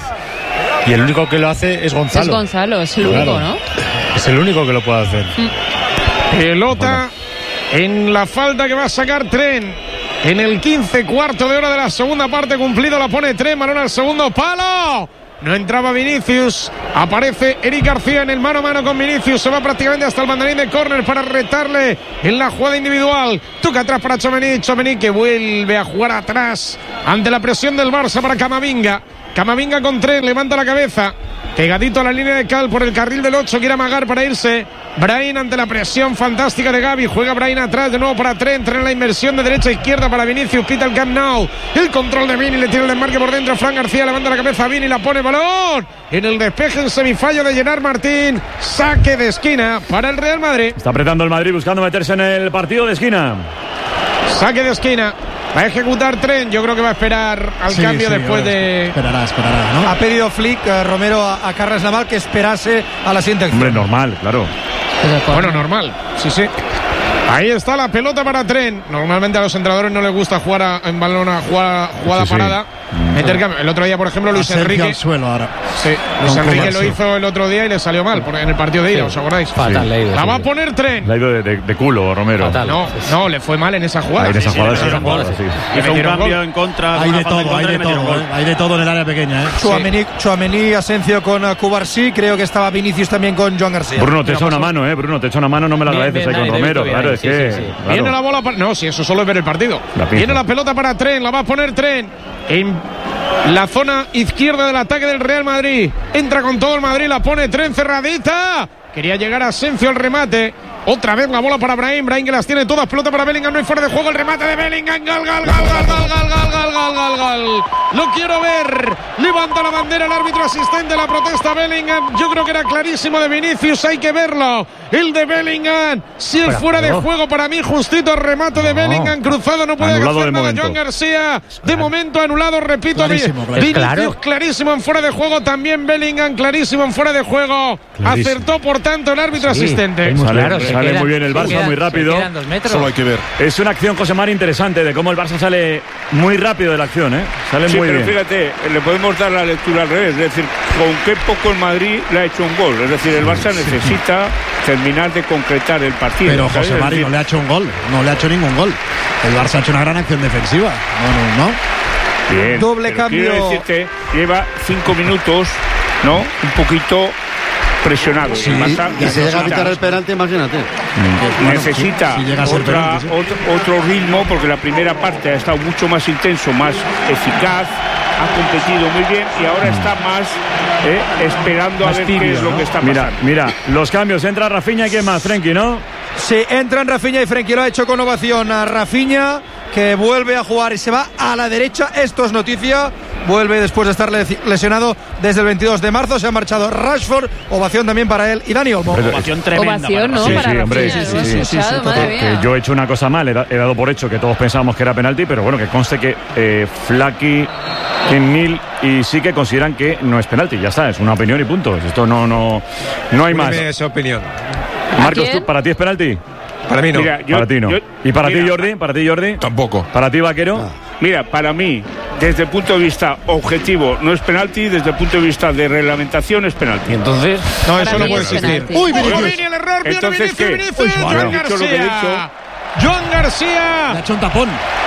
Y el único que lo hace es Gonzalo. Es Gonzalo, es el claro. único, ¿no? Es el único que lo puede hacer. Mm. Pelota bueno. en la falta que va a sacar Tren. En el quince, cuarto de hora de la segunda parte cumplido, la pone Tren, balón al segundo palo. No entraba Vinicius. Aparece Eric García en el mano a mano con Vinicius. Se va prácticamente hasta el banderín de córner para retarle en la jugada individual. Toca atrás para Tchouaméni. Tchouaméni que vuelve a jugar atrás ante la presión del Barça para Camavinga. Camavinga con Tren, levanta la cabeza. pegadito a la línea de cal por el carril del ocho, quiere amagar para irse. Brahim ante la presión fantástica de Gavi, juega Brahim atrás de nuevo para Trent, Trent en la inversión de derecha a izquierda para Vinicius, quita el Camp Nou, el control de Vini, le tira el desmarque por dentro, Fran García levanta la cabeza, Vini la pone balón, en el despeje en semifallo de Gerard Martín, saque de esquina para el Real Madrid. Está apretando el Madrid buscando meterse en el partido de esquina. Saque de esquina. Va a ejecutar Trent, yo creo que va a esperar al sí, cambio sí, después de... Esperará, esperará, ¿no? Ha pedido Flick, eh, Romero, a, a Carles Naval que esperase a la siguiente acción. Hombre, normal, claro. Bueno, normal, sí, sí. Ahí está la pelota para Trent. Normalmente a los entrenadores no les gusta jugar a, en balón a jugada, jugada sí, parada. Sí. Intercambio. El otro día, por ejemplo, Luis Enrique. Al suelo ahora. Sí, Luis Enrique lo hizo el otro día y le salió mal en el partido de ida, sí. ¿Os acordáis? Fatal, sí. La va a poner Trent. La ha ido de, de, de culo, Romero. Fatal. No, no, le fue mal en esa jugada. Ah, en esa sí, jugada, sí, sí, sí, jugada, sí. Hizo un cambio en contra. Hay de todo, hay de todo, eh. hay de todo en el área pequeña. ¿eh? Tchouaméni, Tchouaméni, Asencio con uh, Cubarsí, creo que estaba Vinicius también con Joan García. Bruno, te echa una mano, eh. Bruno, te echa una mano, no me la agradeces ahí con Romero. Claro, es que. Viene la bola para... No, si eso solo es ver el partido. La Viene la pelota para Trent, la va a poner Trent en la zona izquierda del ataque del Real Madrid. Entra con todo el Madrid, la pone Trent cerradita. Quería llegar a Asencio el remate. Otra vez la bola para Brahim, Brahim que las tiene todas, pelota para Bellingham, no hay fuera de juego, el remate de Bellingham, gol, gol, gol, gol, gol, gol, gol, gol, gol, gol, gol. Lo quiero ver, levanta la bandera el árbitro asistente, la protesta Bellingham, yo creo que era clarísimo de Vinicius, hay que verlo, el de Bellingham, si es fuera de juego para mí, justito remate de Bellingham, cruzado, no puede hacer nada Joan García, de momento anulado, repito, clarísimo, Vinicius claro. clarísimo en fuera de juego, también Bellingham clarísimo en fuera de juego, clarísimo. Acertó por tanto el árbitro sí, asistente. Claro, sale queda, muy bien el Barça, queda, muy rápido. Solo hay que ver. Es una acción, José Mari, interesante de cómo el Barça sale muy rápido de la acción, ¿eh? Sale sí, muy pero bien. Fíjate, le podemos dar la lectura al revés, es decir, con qué poco el Madrid le ha hecho un gol. Es decir, el Barça necesita terminar de concretar el partido. Pero José Mari no le ha hecho un gol, no le ha hecho ningún gol. El Barça ha hecho una gran acción defensiva. No, no, no. Bien. Doble cambio. Quiero decirte, lleva cinco minutos, ¿no? Un poquito presionado. Sí, y se llega a quitar el penalti, imagínate. Necesita bueno, si, si otra, penalti, sí. otro, otro ritmo, porque la primera parte ha estado mucho más intenso, más eficaz, ha competido muy bien y ahora está más eh, esperando más a ver tibio, qué es ¿no? lo que está pasando. Mira, mira, los cambios, entra Rafinha y quién más, Frenkie, ¿no? Sí, entran Rafinha y Frenkie, lo ha hecho con ovación a Rafinha, que vuelve a jugar y se va a la derecha, esto es noticia, vuelve después de estar lesionado desde el veintidós de marzo, se ha marchado Rashford, ovación también para él y Dani Olmo. Ovación tremenda. Ovación, ¿no? Sí, para sí, Rafinha, hombre, sí, sí, sí, sí, sí, madre que yo he hecho una cosa mal, he, da, he dado por hecho que todos pensábamos que era penalti, pero bueno, que conste que eh, Flaky, Kenil y sí que consideran que no es penalti, ya está, es una opinión y punto, esto no, no, no hay más. Esa opinión. Marcos, ¿tú, ¿para ti es penalti? Para mí no. Mira, yo, para ti no. Yo, ¿Y para mira, ti, Jordi? ¿Para ti, Jordi? Tampoco. ¿Para ti, Vaquero? Ah. Mira, para mí, desde el punto de vista objetivo, no es penalti, desde el punto de vista de reglamentación es penalti. Entonces, no, eso no puede existir. Uy, Vinicius. Vini, el error, viene Vinicius, Vinicius, Joan García. Joan García. Le ha hecho un tapón.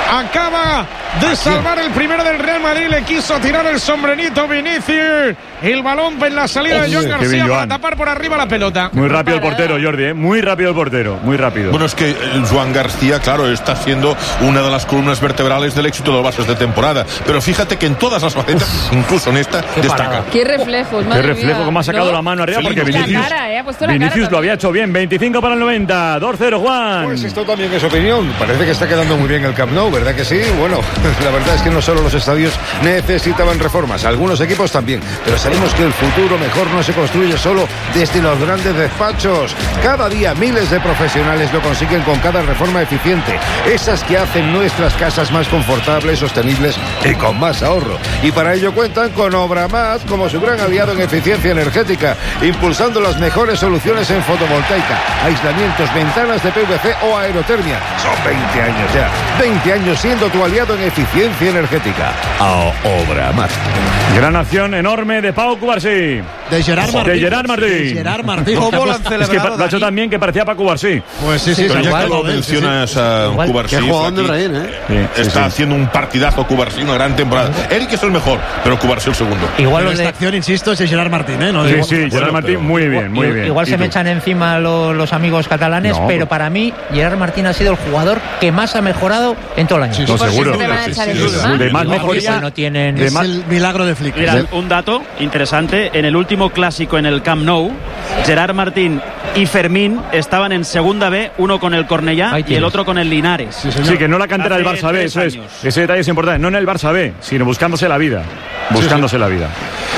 Acaba de salvar el primero del Real Madrid. Le quiso tirar el sombrenito Vinicius. El balón en la salida de Joan García bien, para tapar por arriba la pelota. Muy rápido el portero, Jordi, ¿eh? Muy rápido el portero, muy rápido. Bueno, es que Joan García, claro, está siendo una de las columnas vertebrales del éxito de los Barça de temporada. Pero fíjate que en todas las facetas, incluso en esta, qué destaca. Parada. Qué reflejos, madre Qué reflejo, mía. cómo ha sacado ¿No? la mano arriba, porque la Vinicius, cara, eh, ha puesto la Vinicius cara lo había hecho bien. veinticinco para el noventa, dos cero, Juan. Pues esto también es opinión. Parece que está quedando muy bien el Camp Nou, ¿verdad que sí? Bueno, la verdad es que no solo los estadios necesitaban reformas, algunos equipos también. Pero sabemos que el futuro mejor no se construye solo desde los grandes despachos. Cada día miles de profesionales lo consiguen con cada reforma eficiente. Esas que hacen nuestras casas más confortables, sostenibles y con más ahorro. Y para ello cuentan con Obramat como su gran aliado en eficiencia energética, impulsando las mejores soluciones en fotovoltaica, aislamientos, ventanas de P V C o aerotermia. Son veinte años ya. veinte años siendo tu aliado en eficiencia energética. A Obramat. Gran acción enorme de Pau Cubarsí. De Gerard Martín. De Gerard Martín. De Gerard Martín. Es que lo ha hecho también que parecía Paco Cubarsí. Pues sí, sí, pero sí, ya igual, que lo igual, mencionas sí, sí. a Cubarsí, Qué jugador de Reín, ¿eh? Sí, está sí, sí. haciendo un partidazo Cubarsí, una gran temporada. Eric es el mejor, pero Cubarsí el segundo. Igual lo de esta acción, insisto, es de Gerard Martín, ¿eh? No sí, digo, sí, bueno, Gerard Martín, pero, muy bien, muy bien. Igual se me echan encima lo, los amigos catalanes, no, pero para mí Gerard Martín ha sido el jugador que más ha mejorado en todo el año. Sí, no, seguro. Te van a echar Sí, sí, sí, de más mejoría. No tienen... es el milagro de Flick. Mira, un dato interesante. En el último último clásico en el Camp Nou, Gerard Martín y Fermín estaban en segunda B, uno con el Cornellá y el otro con el Linares. Sí, sí, que no la cantera del Barça B, eso es. Ese detalle es importante. No en el Barça B, sino buscándose la vida. Buscándose sí, sí. la vida.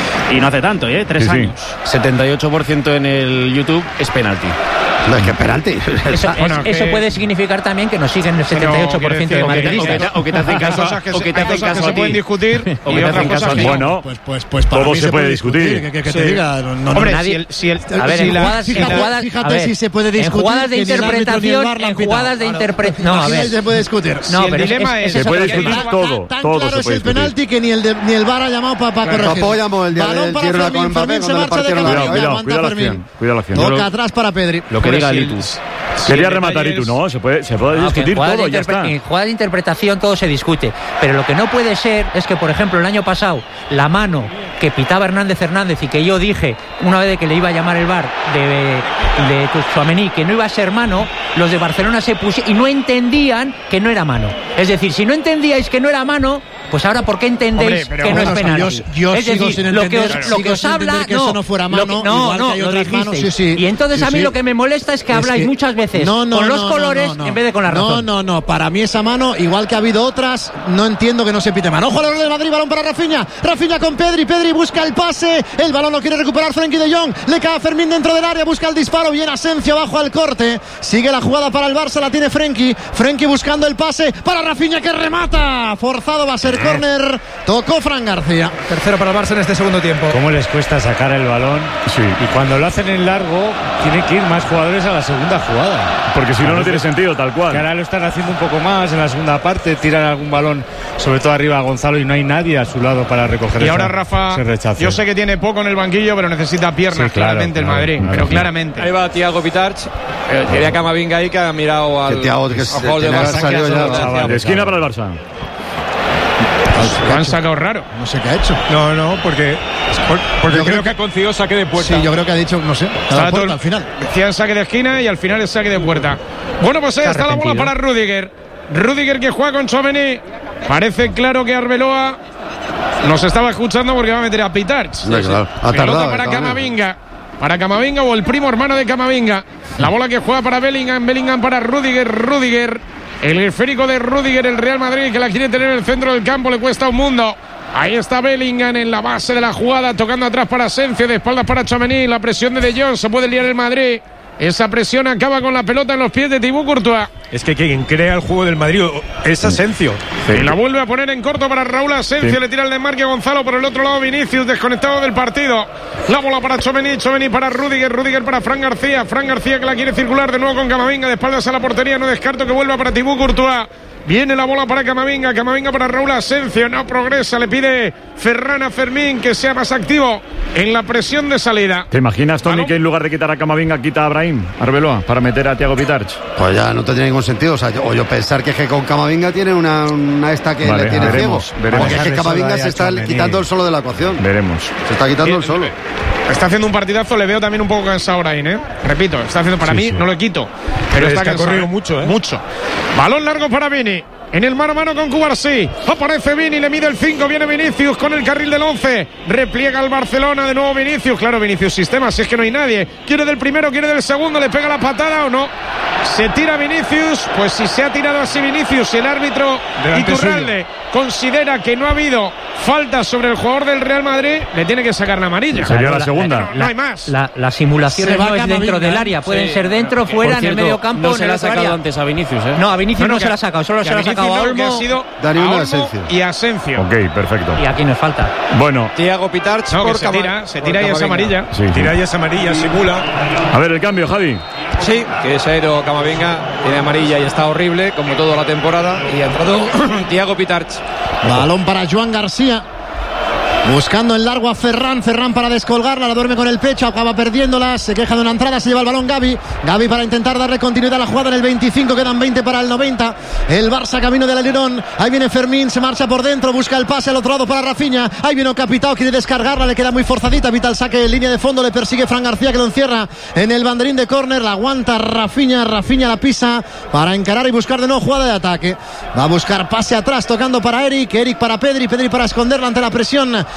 Y no hace tanto, ¿eh? Tres sí, años. Sí. setenta y ocho por ciento en el YouTube es penalti. No, es que penalti. Eso, bueno, es, eso que... puede significar también que nos siguen el setenta y ocho por ciento de madridistas. O que te hacen caso, o que te hacen caso que se pueden discutir o que te hacen caso a ti. Bueno, pues pues pues para todo mí se puede discutir. Que, que, que sí. te diga, no, no, Hombre, nadie, si el, si el, a ver, en jugadas, fíjate, en jugadas, fíjate ver, si se puede discutir. En jugadas de interpretación, en jugadas de interpretación. No, a ver, se puede discutir. No, pero el dilema es se puede discutir todo, tan todo claro se es puede el penalti que ni el ni el V A R ha llamado para corregir. Apoyamos el día del tiro a con Mbappé se marcha de Cuidado, cuidado la acción. Cuidado la acción. Toca atrás para Pedri. Lo que diga Litus. Quería rematar y tú no, se puede, se puede no, discutir todo, ya está. En jugada de interpretación todo se discute, pero lo que no puede ser es que, por ejemplo, el año pasado, la mano que pitaba Hernández Hernández y que yo dije una vez que le iba a llamar el V A R de, de Tchouaméni que no iba a ser mano, los de Barcelona se pusieron y no entendían que no era mano. Es decir, si no entendíais que no era mano, pues ahora ¿por qué entendéis Hombre, que no es penal? Yo, yo es sigo decir, sin lo entender, que os, lo que os habla que no, eso no fuera mano, lo que, no, igual no, que hay lo otras dijisteis. manos, sí, sí. Y entonces sí, a mí sí. lo que me molesta es que es habláis que, muchas veces no, no, con los no, colores no, no, no. en vez de con la razón. No, no, no, para mí esa mano, igual que ha habido otras, no entiendo que no se pite mano. Ojo al del Madrid, balón para Rafinha, Rafinha con Pedri, Pedri busca el pase, el balón lo quiere recuperar Frenkie de Jong, le cae a Fermín dentro del área, busca el disparo, bien Asensio abajo al corte, sigue la jugada para el Barça, la tiene Frenkie, Frenkie buscando el pase para Rafinha que remata, forzado va a ser córner, tocó Fran García. Tercero para el Barça en este segundo tiempo. ¿Cómo les cuesta sacar el balón? Sí. Y cuando lo hacen en largo, tienen que ir más jugadores a la segunda jugada. Porque si no, no tiene sentido, tal cual. Que ahora lo están haciendo un poco más en la segunda parte, tiran algún balón, sobre todo arriba a Gonzalo, y no hay nadie a su lado para recoger y esa, ahora Rafa, yo sé que tiene poco en el banquillo, pero necesita piernas, sí, claro, claramente claro, el Madrid, claro, pero claro. claramente. Ahí va Thiago Pitarch, eh, quería Camavinga ahí que ha mirado al... Que Thiago, que se, de Barça, de esquina para el Barça. Lo han sacado raro. No sé qué ha hecho. No, no, porque, por, porque creo, creo que ha concedido saque de puerta. Sí, yo creo que ha dicho, no sé, puerta, todo, al final. Decían saque de esquina y al final es saque de puerta. Bueno, pues ahí está, está la bola para Rüdiger. Rüdiger que juega con Tchouaméni. Parece claro que Arbeloa nos estaba escuchando porque va a meter a Pitarch. Sí, claro. Ha tardado, para Camavinga. Para Camavinga o el primo hermano de Camavinga. La bola que juega para Bellingham. Bellingham para Rüdiger. Rüdiger. El esférico de Rüdiger, el Real Madrid, que la quiere tener en el centro del campo, le cuesta un mundo. Ahí está Bellingham en la base de la jugada, tocando atrás para Asensio, de espaldas para Tchouaméni. La presión de De Jong, se puede liar el Madrid. Esa presión acaba con la pelota en los pies de Thibaut Courtois. Es que quien crea el juego del Madrid es Asensio. Sí. Y la vuelve a poner en corto para Raúl Asensio. Sí. Le tira el desmarque a Gonzalo. Por el otro lado Vinicius, desconectado del partido. La bola para Tchouaméni. Tchouaméni para Rüdiger. Rüdiger para Fran García. Fran García que la quiere circular de nuevo con Camavinga. De espaldas a la portería. No descarto que vuelva para Thibaut Courtois. Viene la bola para Camavinga. Camavinga para Raúl Asensio. No progresa. Le pide Ferran a Fermín que sea más activo en la presión de salida. ¿Te imaginas, Tony, que en lugar de quitar a Camavinga quita a Brahim Arbeloa para meter a Thiago Pitarch? Pues ya no tendría ningún sentido. O sea, yo, o yo pensar que, es que con Camavinga tiene una, una esta que vale, le tiene veremos, ciego. Veremos. Porque es que Camavinga se está quitando el solo de la ecuación. Veremos. Se está quitando el solo. Está haciendo un partidazo, le veo también un poco cansado ahora, ¿eh? Repito, está haciendo para sí, mí, sí. no lo quito. Pero, pero está es que cansado. Ha corrido mucho, ¿eh? Mucho. Balón largo para Vini. En el mano a mano con Cubarsí. Aparece Vini, le mide el cinco. Viene Vinicius con el carril del once. Repliega el Barcelona. De nuevo Vinicius. Claro, Vinicius sistema, si es que no hay nadie. Quiere del primero, quiere del segundo. Le pega la patada o no. Se tira Vinicius. Pues si se ha tirado así Vinicius, el árbitro Iturralde considera que no ha habido falta sobre el jugador del Real Madrid, le tiene que sacar la amarilla. Sería la, la segunda. No, no hay más. La, la simulación no es dentro del área. Pueden sí. ser dentro, fuera, cierto, en el medio campo. No se la ha sacado antes a Vinicius, ¿eh? No, a Vinicius no, no, no que, se la ha sacado. Solo se la ha sacado a Olmo. Ha sido Dani a Asensio. Y Asensio. Ok, perfecto. Y aquí nos falta. Bueno. Thiago Pitarch. No, por que se Cama, tira, se tira y es amarilla. Sí, sí. Tira y es amarilla, simula. A ver, el cambio, Javi. Sí, que se ha ido Camavinga, tiene amarilla y está horrible, como toda la temporada. Y ha entrado Thiago Pitarch. Balón para Joan García. Buscando en largo a Ferran, Ferran para descolgarla, la duerme con el pecho, acaba perdiéndola, se queja de una entrada, se lleva el balón Gavi, Gavi para intentar darle continuidad a la jugada en el veinticinco, quedan veinte para el noventa, el Barça camino del alerón, ahí viene Fermín, se marcha por dentro, busca el pase al otro lado para Rafinha, ahí viene Capitao, quiere descargarla, le queda muy forzadita, evita el saque en línea de fondo, le persigue Fran García que lo encierra en el banderín de córner, la aguanta Rafinha, Rafinha la pisa para encarar y buscar de nuevo jugada de ataque, va a buscar pase atrás, tocando para Eric, Eric para Pedri, Pedri para esconderla ante la presión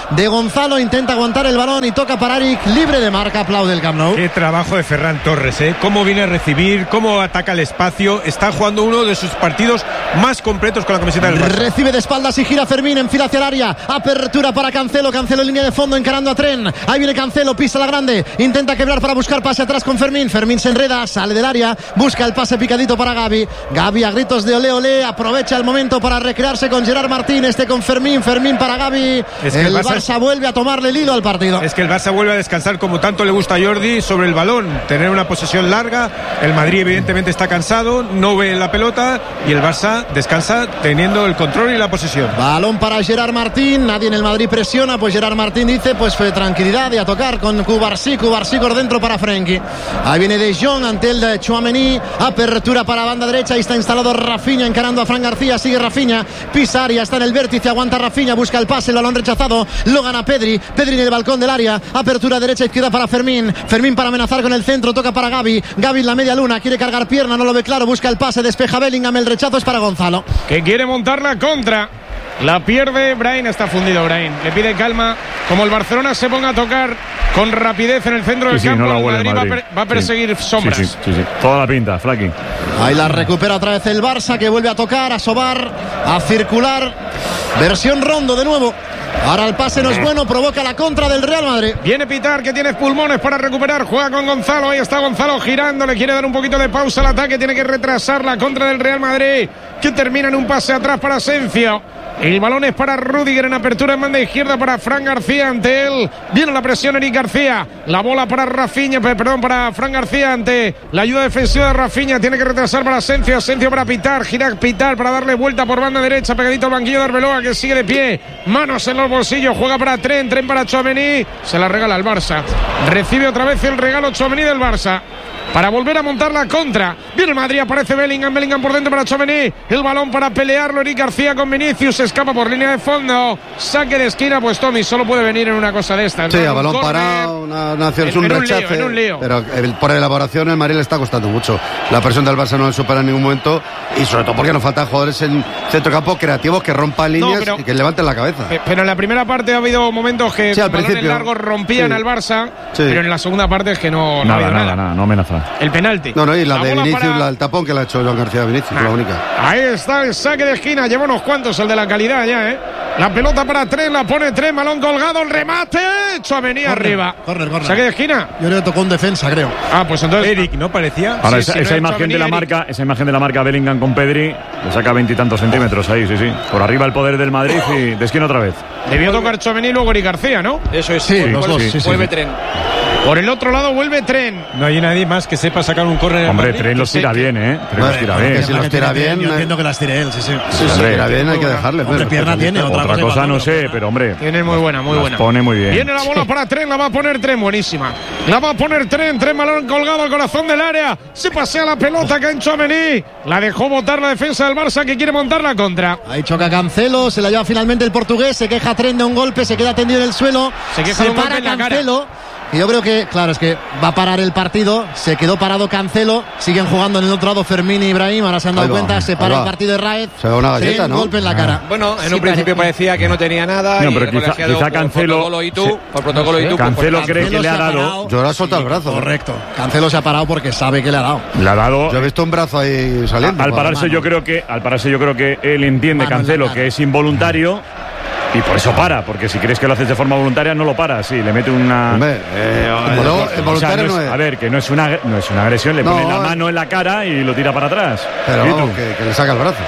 de Gonzalo, intenta aguantar el balón y toca para Eric, libre de marca, aplaude el Camp Nou. Qué trabajo de Ferran Torres, ¿eh? Cómo viene a recibir, cómo ataca el espacio, está jugando uno de sus partidos más completos con la camiseta del Barça. Recibe de espaldas y gira Fermín, enfila hacia el área, apertura para Cancelo, Cancelo en línea de fondo encarando a Tren, ahí viene Cancelo, pisa la grande, intenta quebrar para buscar pase atrás con Fermín, Fermín se enreda, sale del área, busca el pase picadito para Gavi, Gavi a gritos de olé olé, aprovecha el momento para recrearse con Gerard Martín, este con Fermín, Fermín para Gavi, es que el, el Barça, Barça vuelve a tomarle el hilo al partido. Es que el Barça vuelve a descansar como tanto le gusta a Jordi sobre el balón, tener una posesión larga, el Madrid evidentemente está cansado, no ve la pelota y el Barça descansa teniendo el control y la posesión. Balón para Gerard Martín, nadie en el Madrid presiona, pues Gerard Martín dice pues fue tranquilidad y a tocar con Cubarsí, Cubarsí por dentro para Frenkie. Ahí viene De Jong ante el de Tchouaméni, apertura para banda derecha, ahí está instalado Rafinha encarando a Fran García, sigue Rafinha, pisa área, está en el vértice, aguanta Rafinha, busca el pase, el balón rechazado, lo gana Pedri, Pedri en el balcón del área, apertura derecha, izquierda para Fermín, Fermín para amenazar con el centro, toca para Gavi, Gavi en la media luna, quiere cargar pierna, no lo ve claro, busca el pase, despeja Bellingham, el rechazo es para Gonzalo. Que quiere montar la contra. La pierde Brain, está fundido Brain. Le pide calma. Como el Barcelona se ponga a tocar con rapidez en el centro del sí, sí, campo, no la el huele, Madrid, Madrid. Va, a va a perseguir sí. sombras. Sí, sí, sí, sí. Toda la pinta, Flaky. Ahí la recupera otra vez el Barça, que vuelve a tocar, a sobar, a circular. Versión Rondo de nuevo. Ahora el pase no es bueno, provoca la contra del Real Madrid. Viene Pitar, que tiene pulmones para recuperar, juega con Gonzalo, ahí está Gonzalo girando, le quiere dar un poquito de pausa al ataque, tiene que retrasar la contra del Real Madrid, que termina en un pase atrás para Asensio. El balón es para Rüdiger en apertura en banda izquierda para Fran García ante él. Viene la presión Eric García. La bola para Rafinha, perdón, para Fran García ante la ayuda defensiva de Rafinha. Tiene que retrasar para Asensio. Asensio para Pitar. Gira Pitar para darle vuelta por banda derecha. Pegadito al banquillo de Arbeloa, que sigue de pie. Manos en los bolsillos. Juega para Tren. Tren para Tchouaméni. Se la regala al Barça. Recibe otra vez el regalo Tchouaméni del Barça. Para volver a montar la contra. Viene el Madrid, aparece Bellingham, Bellingham por dentro para Tchouaméni. El balón para pelearlo, Eric García con Vinicius, se escapa por línea de fondo. Saque de esquina, pues Tommy solo puede venir en una cosa de estas. Sí, a balón parado, una, una acción, es un rechace. En un lío, pero el, por elaboración el Madrid le está costando mucho. La presión del Barça no le supera en ningún momento y sobre todo porque nos faltan jugadores en centrocampo creativos que rompan líneas no, pero, y que levanten la cabeza. Pero en la primera parte ha habido momentos que sí, los balones largos rompían sí. al Barça, sí. pero en la segunda parte es que no, no nada, ha habido nada, nada. nada, no amenaza. El penalti. No, no, y la, la de Vinicius, para... la del tapón que la ha hecho Joan García Vinicius, ah. la única. Ahí está el saque de esquina, lleva unos cuantos el de la calidad ya, ¿eh? La pelota para Tren, la pone Tren, balón colgado, el remate, Tchouaméni arriba. Corner, corner. Saque de esquina. Yo creo que tocó un defensa, creo. Ah, pues entonces. Eric, ¿no parecía? Ahora sí, esa, sí, esa no imagen de la Eric. marca, esa imagen de la marca Bellingham con Pedri, le saca veintitantos centímetros ahí, sí, sí. Por arriba el poder del Madrid y de esquina otra vez. Debió tocar Tchouaméni y luego Eric García, ¿no? Eso es, sí, sí, los dos, sí, sí, sí, vuelve sí. Tren. Por el otro lado vuelve Tren. No hay nadie más que sepa sacar un córner. Hombre, Tren los tira bien, ¿eh? Tren los tira bien. Si los tira bien, yo entiendo que las tire él, sí, sí. Si los tira bien hay que dejarle. Hombre, pierna tiene, otra, otra cosa no sé, pero hombre. Tiene muy buena, muy buena. Pone muy bien. Viene la bola para Tren, la va a poner Tren, buenísima. La va a poner Tren, Tren balón colgado al corazón del área. Se pasea la pelota que en Tchouaméni. La dejó botar la defensa del Barça que quiere montar la contra. Ahí choca Cancelo, se la lleva finalmente el portugués, se queja Tren de un golpe, se queda tendido en el suelo. Se queja se de un para golpe en la Cancelo. Y yo creo que, claro, es que va a parar el partido. Se quedó parado Cancelo. Siguen jugando en el otro lado Fermín y Ibrahim. Ahora se han dado va, cuenta. Se para el partido de Raed. Se da una galleta, ¿no? Un golpe en la cara. Bueno, en Sí, un principio parece. parecía que no tenía nada. No, y pero el quizá, colegiado quizá por Cancelo. protocolo y tú, sí. por protocolo y tú. Cancelo pues, cree que le ha se ha dado. parado. Yo ahora solta el brazo. Correcto. Cancelo se ha parado porque sabe que le ha dado. Le ha dado. Yo he visto un brazo ahí saliendo. Al pararse yo creo que, al pararse yo creo que él entiende, Mano en la Cancelo, cara. que es involuntario. Y por eso para, porque si crees que lo haces de forma voluntaria, no lo para, sí, le mete una. Hombre, eh, no, O sea, voluntario no no es- es. A ver, que no es una, no es una agresión, le No, pone la eh. mano en la cara y lo tira para atrás. Pero ¿Y vamos, tú? que, que le saca el brazo.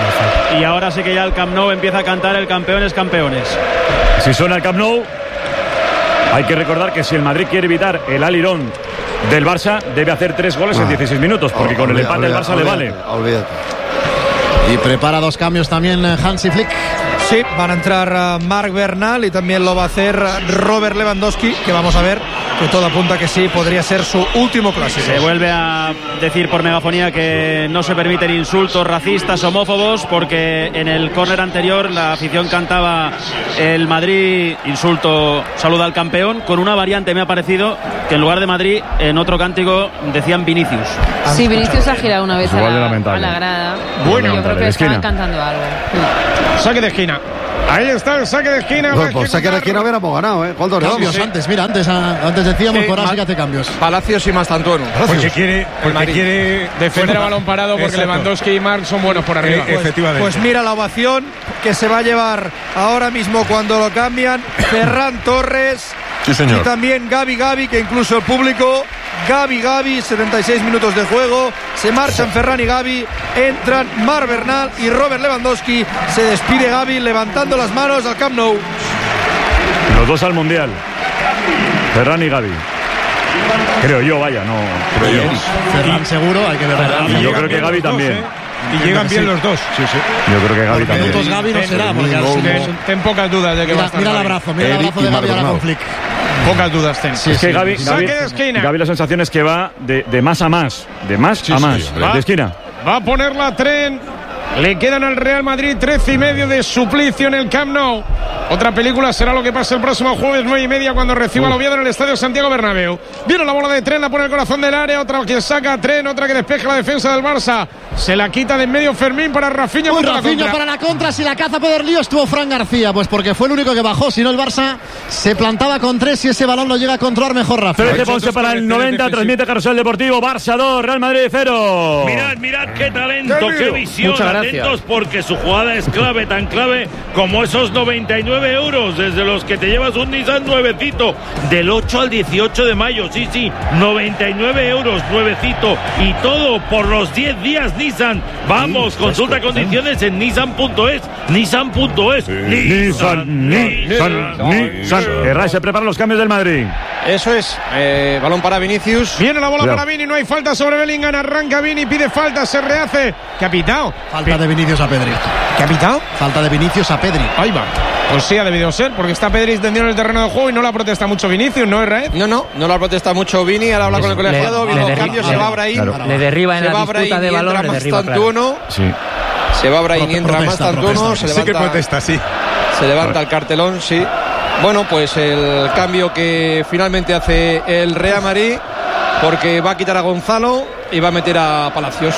Y ahora sí que ya el Camp Nou empieza a cantar el campeones, campeones. Si suena el Camp Nou, hay que recordar que si el Madrid quiere evitar el alirón del Barça, debe hacer tres goles en Ah. dieciséis minutos, porque con el Olvida- empate el olvida- Barça le vale. olvídate, Olvídate. Y prepara dos cambios también eh, Hansi Flick. Sí, van a entrar uh, Marc Bernal y también lo va a hacer uh, Robert Lewandowski, que vamos a ver, que todo apunta que sí, podría ser su último clásico. Se vuelve a decir por megafonía que no se permiten insultos racistas, homófobos, porque en el córner anterior la afición cantaba el Madrid, insulto, saluda al campeón, con una variante me ha parecido que en lugar de Madrid, en otro cántico decían Vinicius. Sí, Vinicius ha girado una vez a Igual de la, lamentable. a la grada. Bueno, yo creo que de estaban esquina. cantando algo. Saque de esquina. Ahí está el saque de esquina. Pues por saque de esquina hubiéramos ganado, ¿eh? Gol de Cambios sí. antes, mira, antes, a, antes decíamos Sí, por ahora sí Ma- que hace cambios. Palacios y Mastantuono. Porque quiere, porque quiere defender a balón parado porque Exacto. Lewandowski y Marc son buenos por arriba. Eh, efectivamente. Pues mira la ovación que se va a llevar ahora mismo cuando lo cambian Ferran Torres. Sí, señor. Y también Gavi Gavi, que incluso el público, Gavi Gavi, setenta y seis minutos de juego, se marchan Ferran y Gavi, entran Marc Bernal y Robert Lewandowski, se despide Gavi levantando las manos al Camp Nou. Los dos al Mundial. Ferran y Gavi. Creo yo, vaya, no. Creo yo. Ferran seguro, hay que ver. Y yo creo que Gavi también. Y llegan bien los dos. Sí, sí. Yo creo que Gavi Minutos también. Gavi no será, porque al Ten, final- ten pocas dudas de que va a Mira, estar mira el Gavi. abrazo, mira el Eric abrazo de y Gavi ahora Marc con Flick. Pocas dudas ten. Sí, Es que sí, Gavi, sí. Gavi, Saque de esquina. Gavi la sensación es que va de, de más a más. De más Sí, a sí, más. hombre. de esquina. Va a poner la tren. Le quedan al Real Madrid trece y medio de suplicio en el Camp Nou. Otra película será lo que pase el próximo jueves nueve y media cuando reciba al Oviedo en el Estadio Santiago Bernabéu. Viene la bola de Tren, la pone el corazón del área, otra que saca a Tren, otra que despeja la defensa del Barça. Se la quita de en medio Fermín para Rafinha. Uy, contra la Rafinha contra. para la contra, si la caza puede dar lío estuvo Fran García, pues porque fue el único que bajó, si no el Barça se plantaba con tres y ese balón lo llega a controlar mejor Rafa. trece Ponce para el noventa, transmite Carrusel Deportivo, Barça dos, Real Madrid cero. Mirad, mirad qué talento, Qué qué lío. visión. Muchas gracias. Atentos porque su jugada es clave, tan clave como esos noventa y nueve euros desde los que te llevas un Nissan nuevecito del ocho al dieciocho de mayo. Sí, sí, noventa y nueve euros, nuevecito y todo por los diez días Nissan. Vamos, consulta condiciones en nissan punto es. nissan punto es. Nissan, Nissan, Nissan. Herrera se preparan los cambios del Madrid. Eso es. Eh, balón para Vinicius. Viene la bola Cuidado. para Vini, no hay falta sobre Bellingham, arranca Vini, pide falta, se rehace. ¿Qué ha pitado? Falta de Vinicius a Pedri. ¿Qué ha pitado? Falta de Vinicius a Pedri. Ahí va. Pues sí, ha debido ser, porque está Pedri extendido en el terreno de juego y no la protesta mucho Vinicius, ¿no, Herrera? No, no, no la protesta mucho Vini, ahora habla con el colegiado, le- viene le el derri- cambio, le- se va Brahim. claro. Le derriba en se la va disputa Brahim de y balón, entra le derriba, Mastantuono. Sí. Se va Brahim y Prote- entra protesta, Mastantuono. protesta. Se Sí que levanta, protesta, sí. se levanta el cartelón, sí. Bueno, pues el cambio que finalmente hace el Real Madrid, porque va a quitar a Gonzalo y va a meter a Palacios.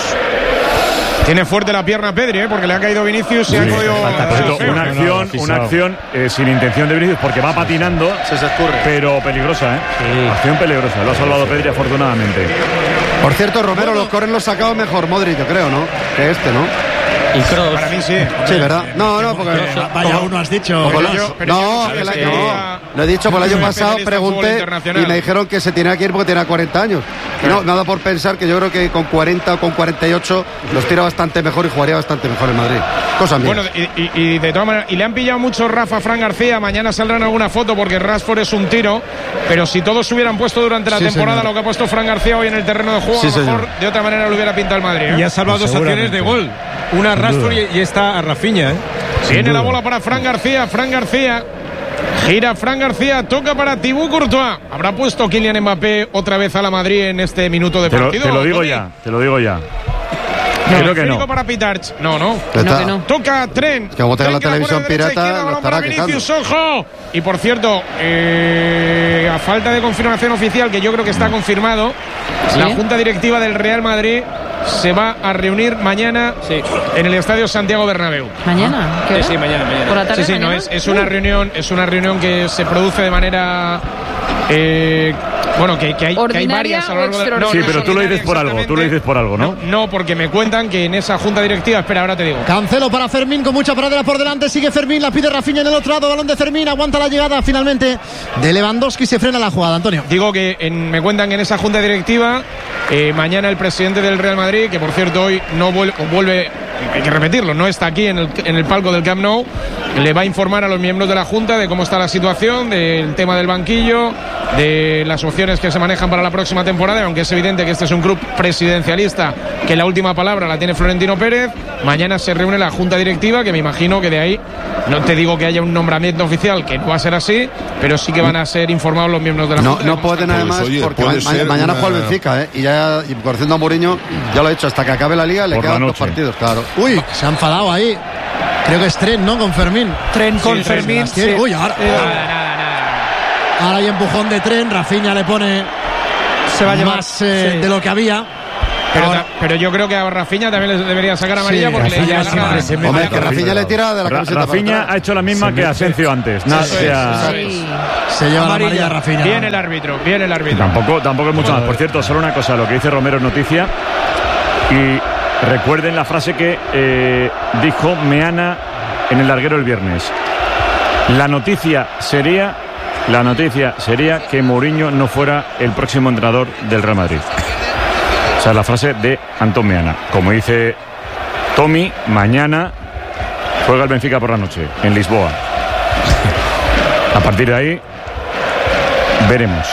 Tiene fuerte la pierna Pedri, ¿eh? Porque le ha caído Vinicius y ha podido. Por cierto, una acción, una acción eh, sin intención de Vinicius porque va patinando, Se se escurre. pero peligrosa, ¿eh? Acción peligrosa. Lo ha salvado Pedri afortunadamente. Por cierto, Romero, los corren los sacaba mejor Modric, yo creo, ¿no? Que este, ¿no? Y Kroos. Para mí sí. Sí, ¿verdad? No, no, porque... Vaya uno has dicho. Como Pero lo- yo- pero no, yo- que la- que- no, lo he dicho, por el año Soy pasado especialista en fútbol pregunté internacional. y me dijeron que se tenía que ir porque tenía cuarenta años. Y no, me ha dado por pensar que yo creo que con cuarenta o con cuarenta y ocho los tira bastante mejor y jugaría bastante mejor en Madrid. Cosa mía. Bueno, y, y- y de todas maneras, y le han pillado mucho Rafa a Fran García. Mañana saldrán alguna foto porque Rashford es un tiro. Pero si todos se hubieran puesto durante la Sí, temporada señor. lo que ha puesto Fran García hoy en el terreno de juego, Sí, a lo mejor señor. de otra manera lo hubiera pintado el Madrid. ¿eh? Y ha salvado dos acciones de gol. Una a Rashford y, y esta a Rafinha, ¿eh? Tiene la bola para Fran García. Fran García. Gira Fran García. Toca para Thibaut Courtois. ¿Habrá puesto Kylian Mbappé otra vez a la Madrid en este minuto de Te lo, partido? te lo digo Tony? ya, te lo digo ya. No, Creo que esférico no. para Pitarch. No, no. Ya está. que no. Toca Tren. Es que como tenga la Tren que televisión pone de derecha a pirata, izquierda, lo balón estará para Vinicius, ojo. Y por cierto, eh, a falta de confirmación oficial, que yo creo que está confirmado, ¿Sí? la Junta Directiva del Real Madrid se va a reunir mañana Sí. en el Estadio Santiago Bernabéu. ¿Mañana? ¿Qué Sí, hora? sí, mañana, mañana. ¿Por la tarde? Sí, sí, no mañana? es, es una reunión, es una reunión que se produce de manera eh, bueno, que, que hay, que hay ¿Ordinaria varias a lo o largo de extraordinaria? Sí, no es pero tú lo dices ordinaria por algo, tú lo dices por algo, ¿no? No, porque me cuentan que en esa junta directiva, espera, ahora te digo. Cancelo para Fermín con mucha pradera por delante. Sigue Fermín, la pide Rafinha en el otro lado. Balón de Fermín, aguanta la llegada finalmente de Lewandowski. Se frena la jugada, Antonio. Digo que en- me cuentan que en esa junta directiva, eh, mañana el presidente del Real Madrid, que por cierto hoy no vuelve, vuelve, hay que repetirlo, no está aquí en el, en el palco del Camp Nou, le va a informar a los miembros de la junta de cómo está la situación, del tema del banquillo, de las opciones que se manejan para la próxima temporada, aunque es evidente que este es un club presidencialista, que la última palabra la tiene Florentino Pérez. Mañana se reúne la junta directiva, que me imagino que de ahí, no te digo que haya un nombramiento oficial, que no va a ser así, pero sí que van a ser informados los miembros de la No, junta. no pueden Pues, además, oye, porque puede ma- ser mañana una- juega el Benfica, ¿eh? Y ya, y conociendo a Mourinho, ya lo he hecho, hasta que acabe la liga le Por la quedan dos noche. partidos, claro. Uy, se ha enfadado ahí. Creo que es Tren, ¿no? Con Fermín. Tren con Sí, Fermín. sí. sí. Uy, ahora, Eh, ahora hay empujón de Tren. Rafinha le pone se va a llevar más eh, sí. de lo que había. Pero, Ahora, pero yo creo que a Rafinha también le debería sacar amarilla Sí, porque le Rafinha ya siempre larga- se mete. Hombre, que Rafinha le tira de la Ra- camiseta para Rafinha atrás. ha hecho la misma Se que mete. Asensio antes. Nada, Eso o es, sea, eso es. Se lleva la Amarilla. amarilla Rafinha. Viene el árbitro, viene el árbitro. Tampoco, tampoco es mucho más. Por cierto, solo una cosa, lo que dice Romero es noticia. Y recuerden la frase que eh, dijo Meana en el larguero el viernes. La noticia sería, la noticia sería que Mourinho no fuera el próximo entrenador del Real Madrid. O sea, la frase de Antón Meana. Como dice Tommy, mañana juega el Benfica por la noche, en Lisboa. A partir de ahí, veremos.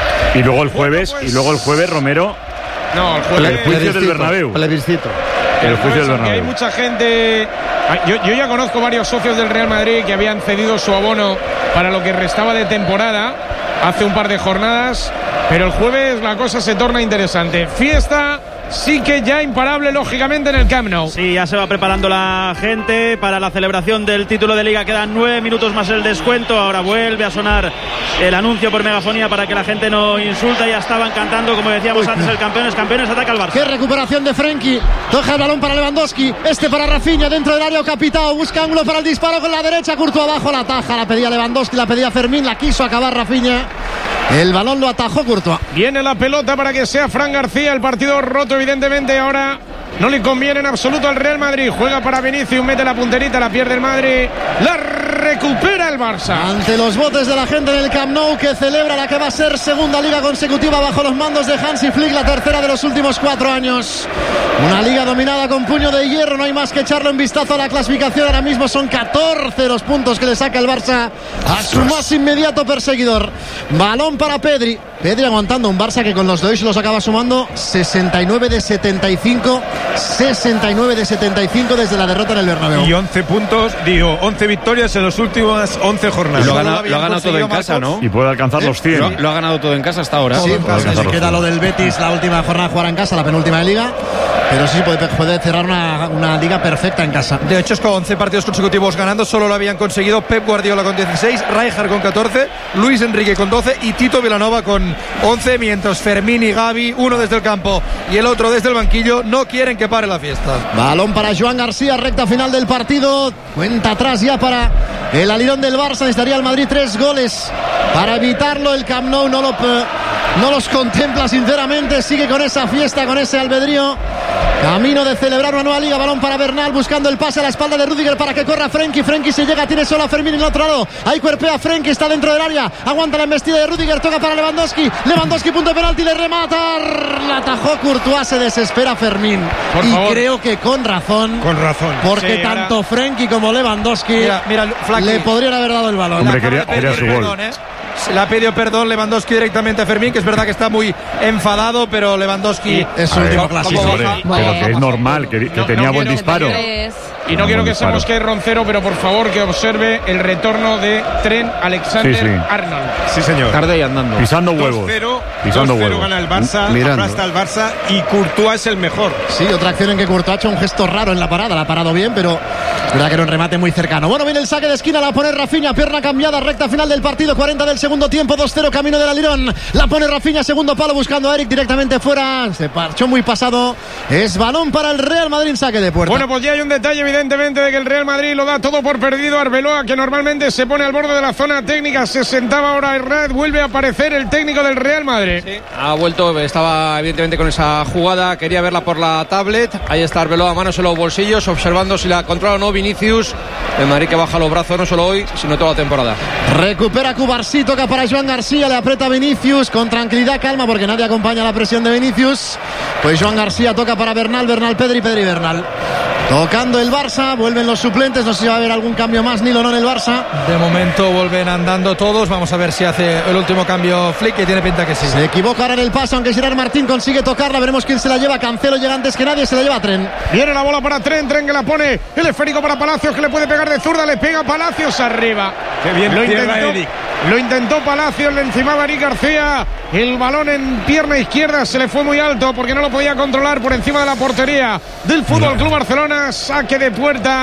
Y luego el jueves, y luego el jueves, Romero, No, el el jueves. juicio del Bernabéu. Plebiscito. El juicio del Aunque hay Bernabéu. mucha gente. Yo, yo ya conozco varios socios del Real Madrid que habían cedido su abono para lo que restaba de temporada hace un par de jornadas, pero el jueves la cosa se torna interesante. Fiesta sí que ya imparable, lógicamente, en el Camp Nou. Sí, ya se va preparando la gente para la celebración del título de Liga. Quedan nueve minutos más el descuento. Ahora vuelve a sonar el anuncio por megafonía para que la gente no insulta. Ya estaban cantando, como decíamos antes, el campeones, campeones, ataca al Barça. Qué recuperación de Frenkie. Toca el balón para Lewandowski. Este para Rafinha dentro del área capitado. Busca ángulo para el disparo con la derecha. Courtois abajo, la ataja. La pedía Lewandowski, la pedía Fermín. La quiso acabar Rafinha. El balón lo atajó Courtois. Viene la pelota para que sea Fran García. El partido roto, evidentemente. Ahora no le conviene en absoluto al Real Madrid. Juega para Vinicius, mete la punterita, la pierde el Madrid. La recupera el Barça. Ante los botes de la gente en el Camp Nou, que celebra la que va a ser segunda liga consecutiva bajo los mandos de Hansi Flick, la tercera de los últimos cuatro años. Una liga dominada con puño de hierro, no hay más que echarle un vistazo a la clasificación. Ahora mismo son catorce los puntos que le saca el Barça a su más inmediato perseguidor. Balón para Pedri. Pedri aguantando un Barça que con los de hoy se los acaba sumando sesenta y nueve de setenta y cinco. sesenta y nueve de setenta y cinco desde la derrota en el Bernabéu. Y once puntos, digo, once victorias en las últimas once jornadas. Y lo ha ganado, lo ha ganado todo en casa, ¿no? Y puede alcanzar los cien. Lo, lo ha ganado todo en casa hasta ahora. Sí, pues se queda lo del Betis, la última jornada jugar en casa, la penúltima de liga. Pero sí puede, puede cerrar una, una liga perfecta en casa. De hecho, es con once partidos consecutivos ganando, solo lo habían conseguido Pep Guardiola con dieciséis, Rijkaard con catorce, Luis Enrique con doce y Tito Vilanova con once, mientras Fermín y Gavi, uno desde el campo y el otro desde el banquillo, no quieren que pare la fiesta. Balón para Joan García, recta final del partido. Cuenta atrás ya para el alirón del Barça. Necesitaría el Madrid tres goles para evitarlo. El Camp Nou no, lo, no los contempla sinceramente. Sigue con esa fiesta, con ese albedrío. Camino de celebrar una nueva liga. Balón para Bernal, buscando el pase a la espalda de Rüdiger para que corra Frenkie. Frenkie se llega, tiene solo a Fermín en el otro lado. Ahí cuerpea Frenkie, está dentro del área. Aguanta la embestida de Rüdiger, toca para Lewandowski. Lewandowski, punto de penalti, le remata. La atajó Courtois, se desespera Fermín. Por y favor. creo que con razón. Con razón. Porque Sí, tanto ahora- Frenkie como Lewandowski Mira, mira, Flaky. le podrían haber dado el balón. Hombre, Le acaba quería- de pedir quería su gol. perdón, ¿eh? Se le ha pedido perdón Lewandowski directamente a Fermín, que es verdad que está muy enfadado, pero Lewandowski Es su A ver, último como clásico. hombre, baja- pero que es normal, que, que No, tenía no buen quiero- disparo. no Es- Y no quiero que se Disparo. mosquee Roncero, pero por favor que observe el retorno de Trent Alexander Sí, sí. Arnold. Sí, señor. Tarde y andando. Pisando huevos. dos cero, Pisando dos cero huevos. gana el Barça, Mirando. aplasta al Barça y Courtois es el mejor. Sí, otra acción en que Courtois ha hecho un gesto raro en la parada. La ha parado bien, pero es verdad que era un remate muy cercano. Bueno, viene el saque de esquina, la pone Rafinha, pierna cambiada, recta final del partido, cuarenta del segundo tiempo, dos cero, camino del alirón. La pone Rafinha, segundo palo, buscando a Eric directamente fuera. Se parchó muy pasado. Es balón para el Real Madrid en saque de puerta. Bueno, pues ya hay un detalle evidentemente de que el Real Madrid lo da todo por perdido. Arbeloa, que normalmente se pone al borde de la zona técnica, se sentaba ahora Herrera, vuelve a aparecer el técnico del Real Madrid. Ha vuelto, estaba evidentemente con esa jugada, quería verla por la tablet. Ahí está Arbeloa, manos en los bolsillos, observando si la controla o no Vinicius. El Madrid que baja los brazos no solo hoy, sino toda la temporada. Recupera Cubarsí, toca para Joan García, le aprieta Vinicius con tranquilidad, calma, porque nadie acompaña la presión de Vinicius. Pues Joan García toca para Bernal, Bernal, Pedri, Pedri, Bernal. Tocando el Barça, vuelven los suplentes, no sé si va a haber algún cambio más, Nilo, no en el Barça. De momento vuelven andando todos. Vamos a ver si hace el último cambio Flick, que tiene pinta que sí. Se equivoca ahora en el paso, aunque Gerard Martín consigue tocarla, veremos quién se la lleva. Cancelo llega antes que nadie, se la lleva a Tren. Viene la bola para Trent, Trent que la pone, el esférico para Palacios, que le puede pegar de zurda, le pega Palacios arriba. Qué bien lo cierra intentó, Eric. lo intentó Palacios, le encimaba a Eric García, el balón en pierna izquierda se le fue muy alto porque no lo podía controlar por encima de la portería del Fútbol Club Barcelona. Saque de puerta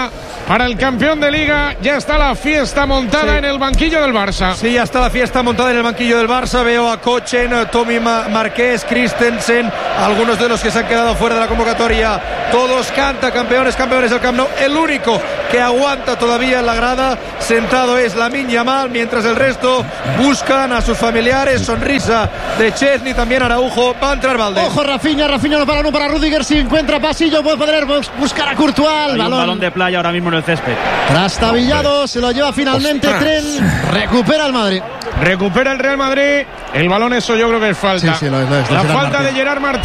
para el campeón de Liga. Ya está la fiesta montada Sí. en el banquillo del Barça. Sí, ya está la fiesta montada en el banquillo del Barça. Veo a Kochen, Tommy Ma- Marqués, Christensen, algunos de los que se han quedado fuera de la convocatoria. Todos canta campeones, campeones del Camp Nou. El único que aguanta todavía en la grada sentado es Lamine Yamal, mientras el resto buscan a sus familiares. Sonrisa de Chesney, también Araujo. Va a entrar Valde. Ojo, Rafinha, Rafinha no para uno para Rudiger. Si encuentra pasillo, puede poder bus- buscar a Courtois. Hay El un balón balón de playa ahora mismo en el césped. trastabillado, se lo lleva finalmente Ostras. Tren. Recupera el Madrid. Recupera el Real Madrid. El balón, eso yo creo que es falta. Sí, sí, lo es, lo es, lo la es, falta Martín. de Gerard Martín.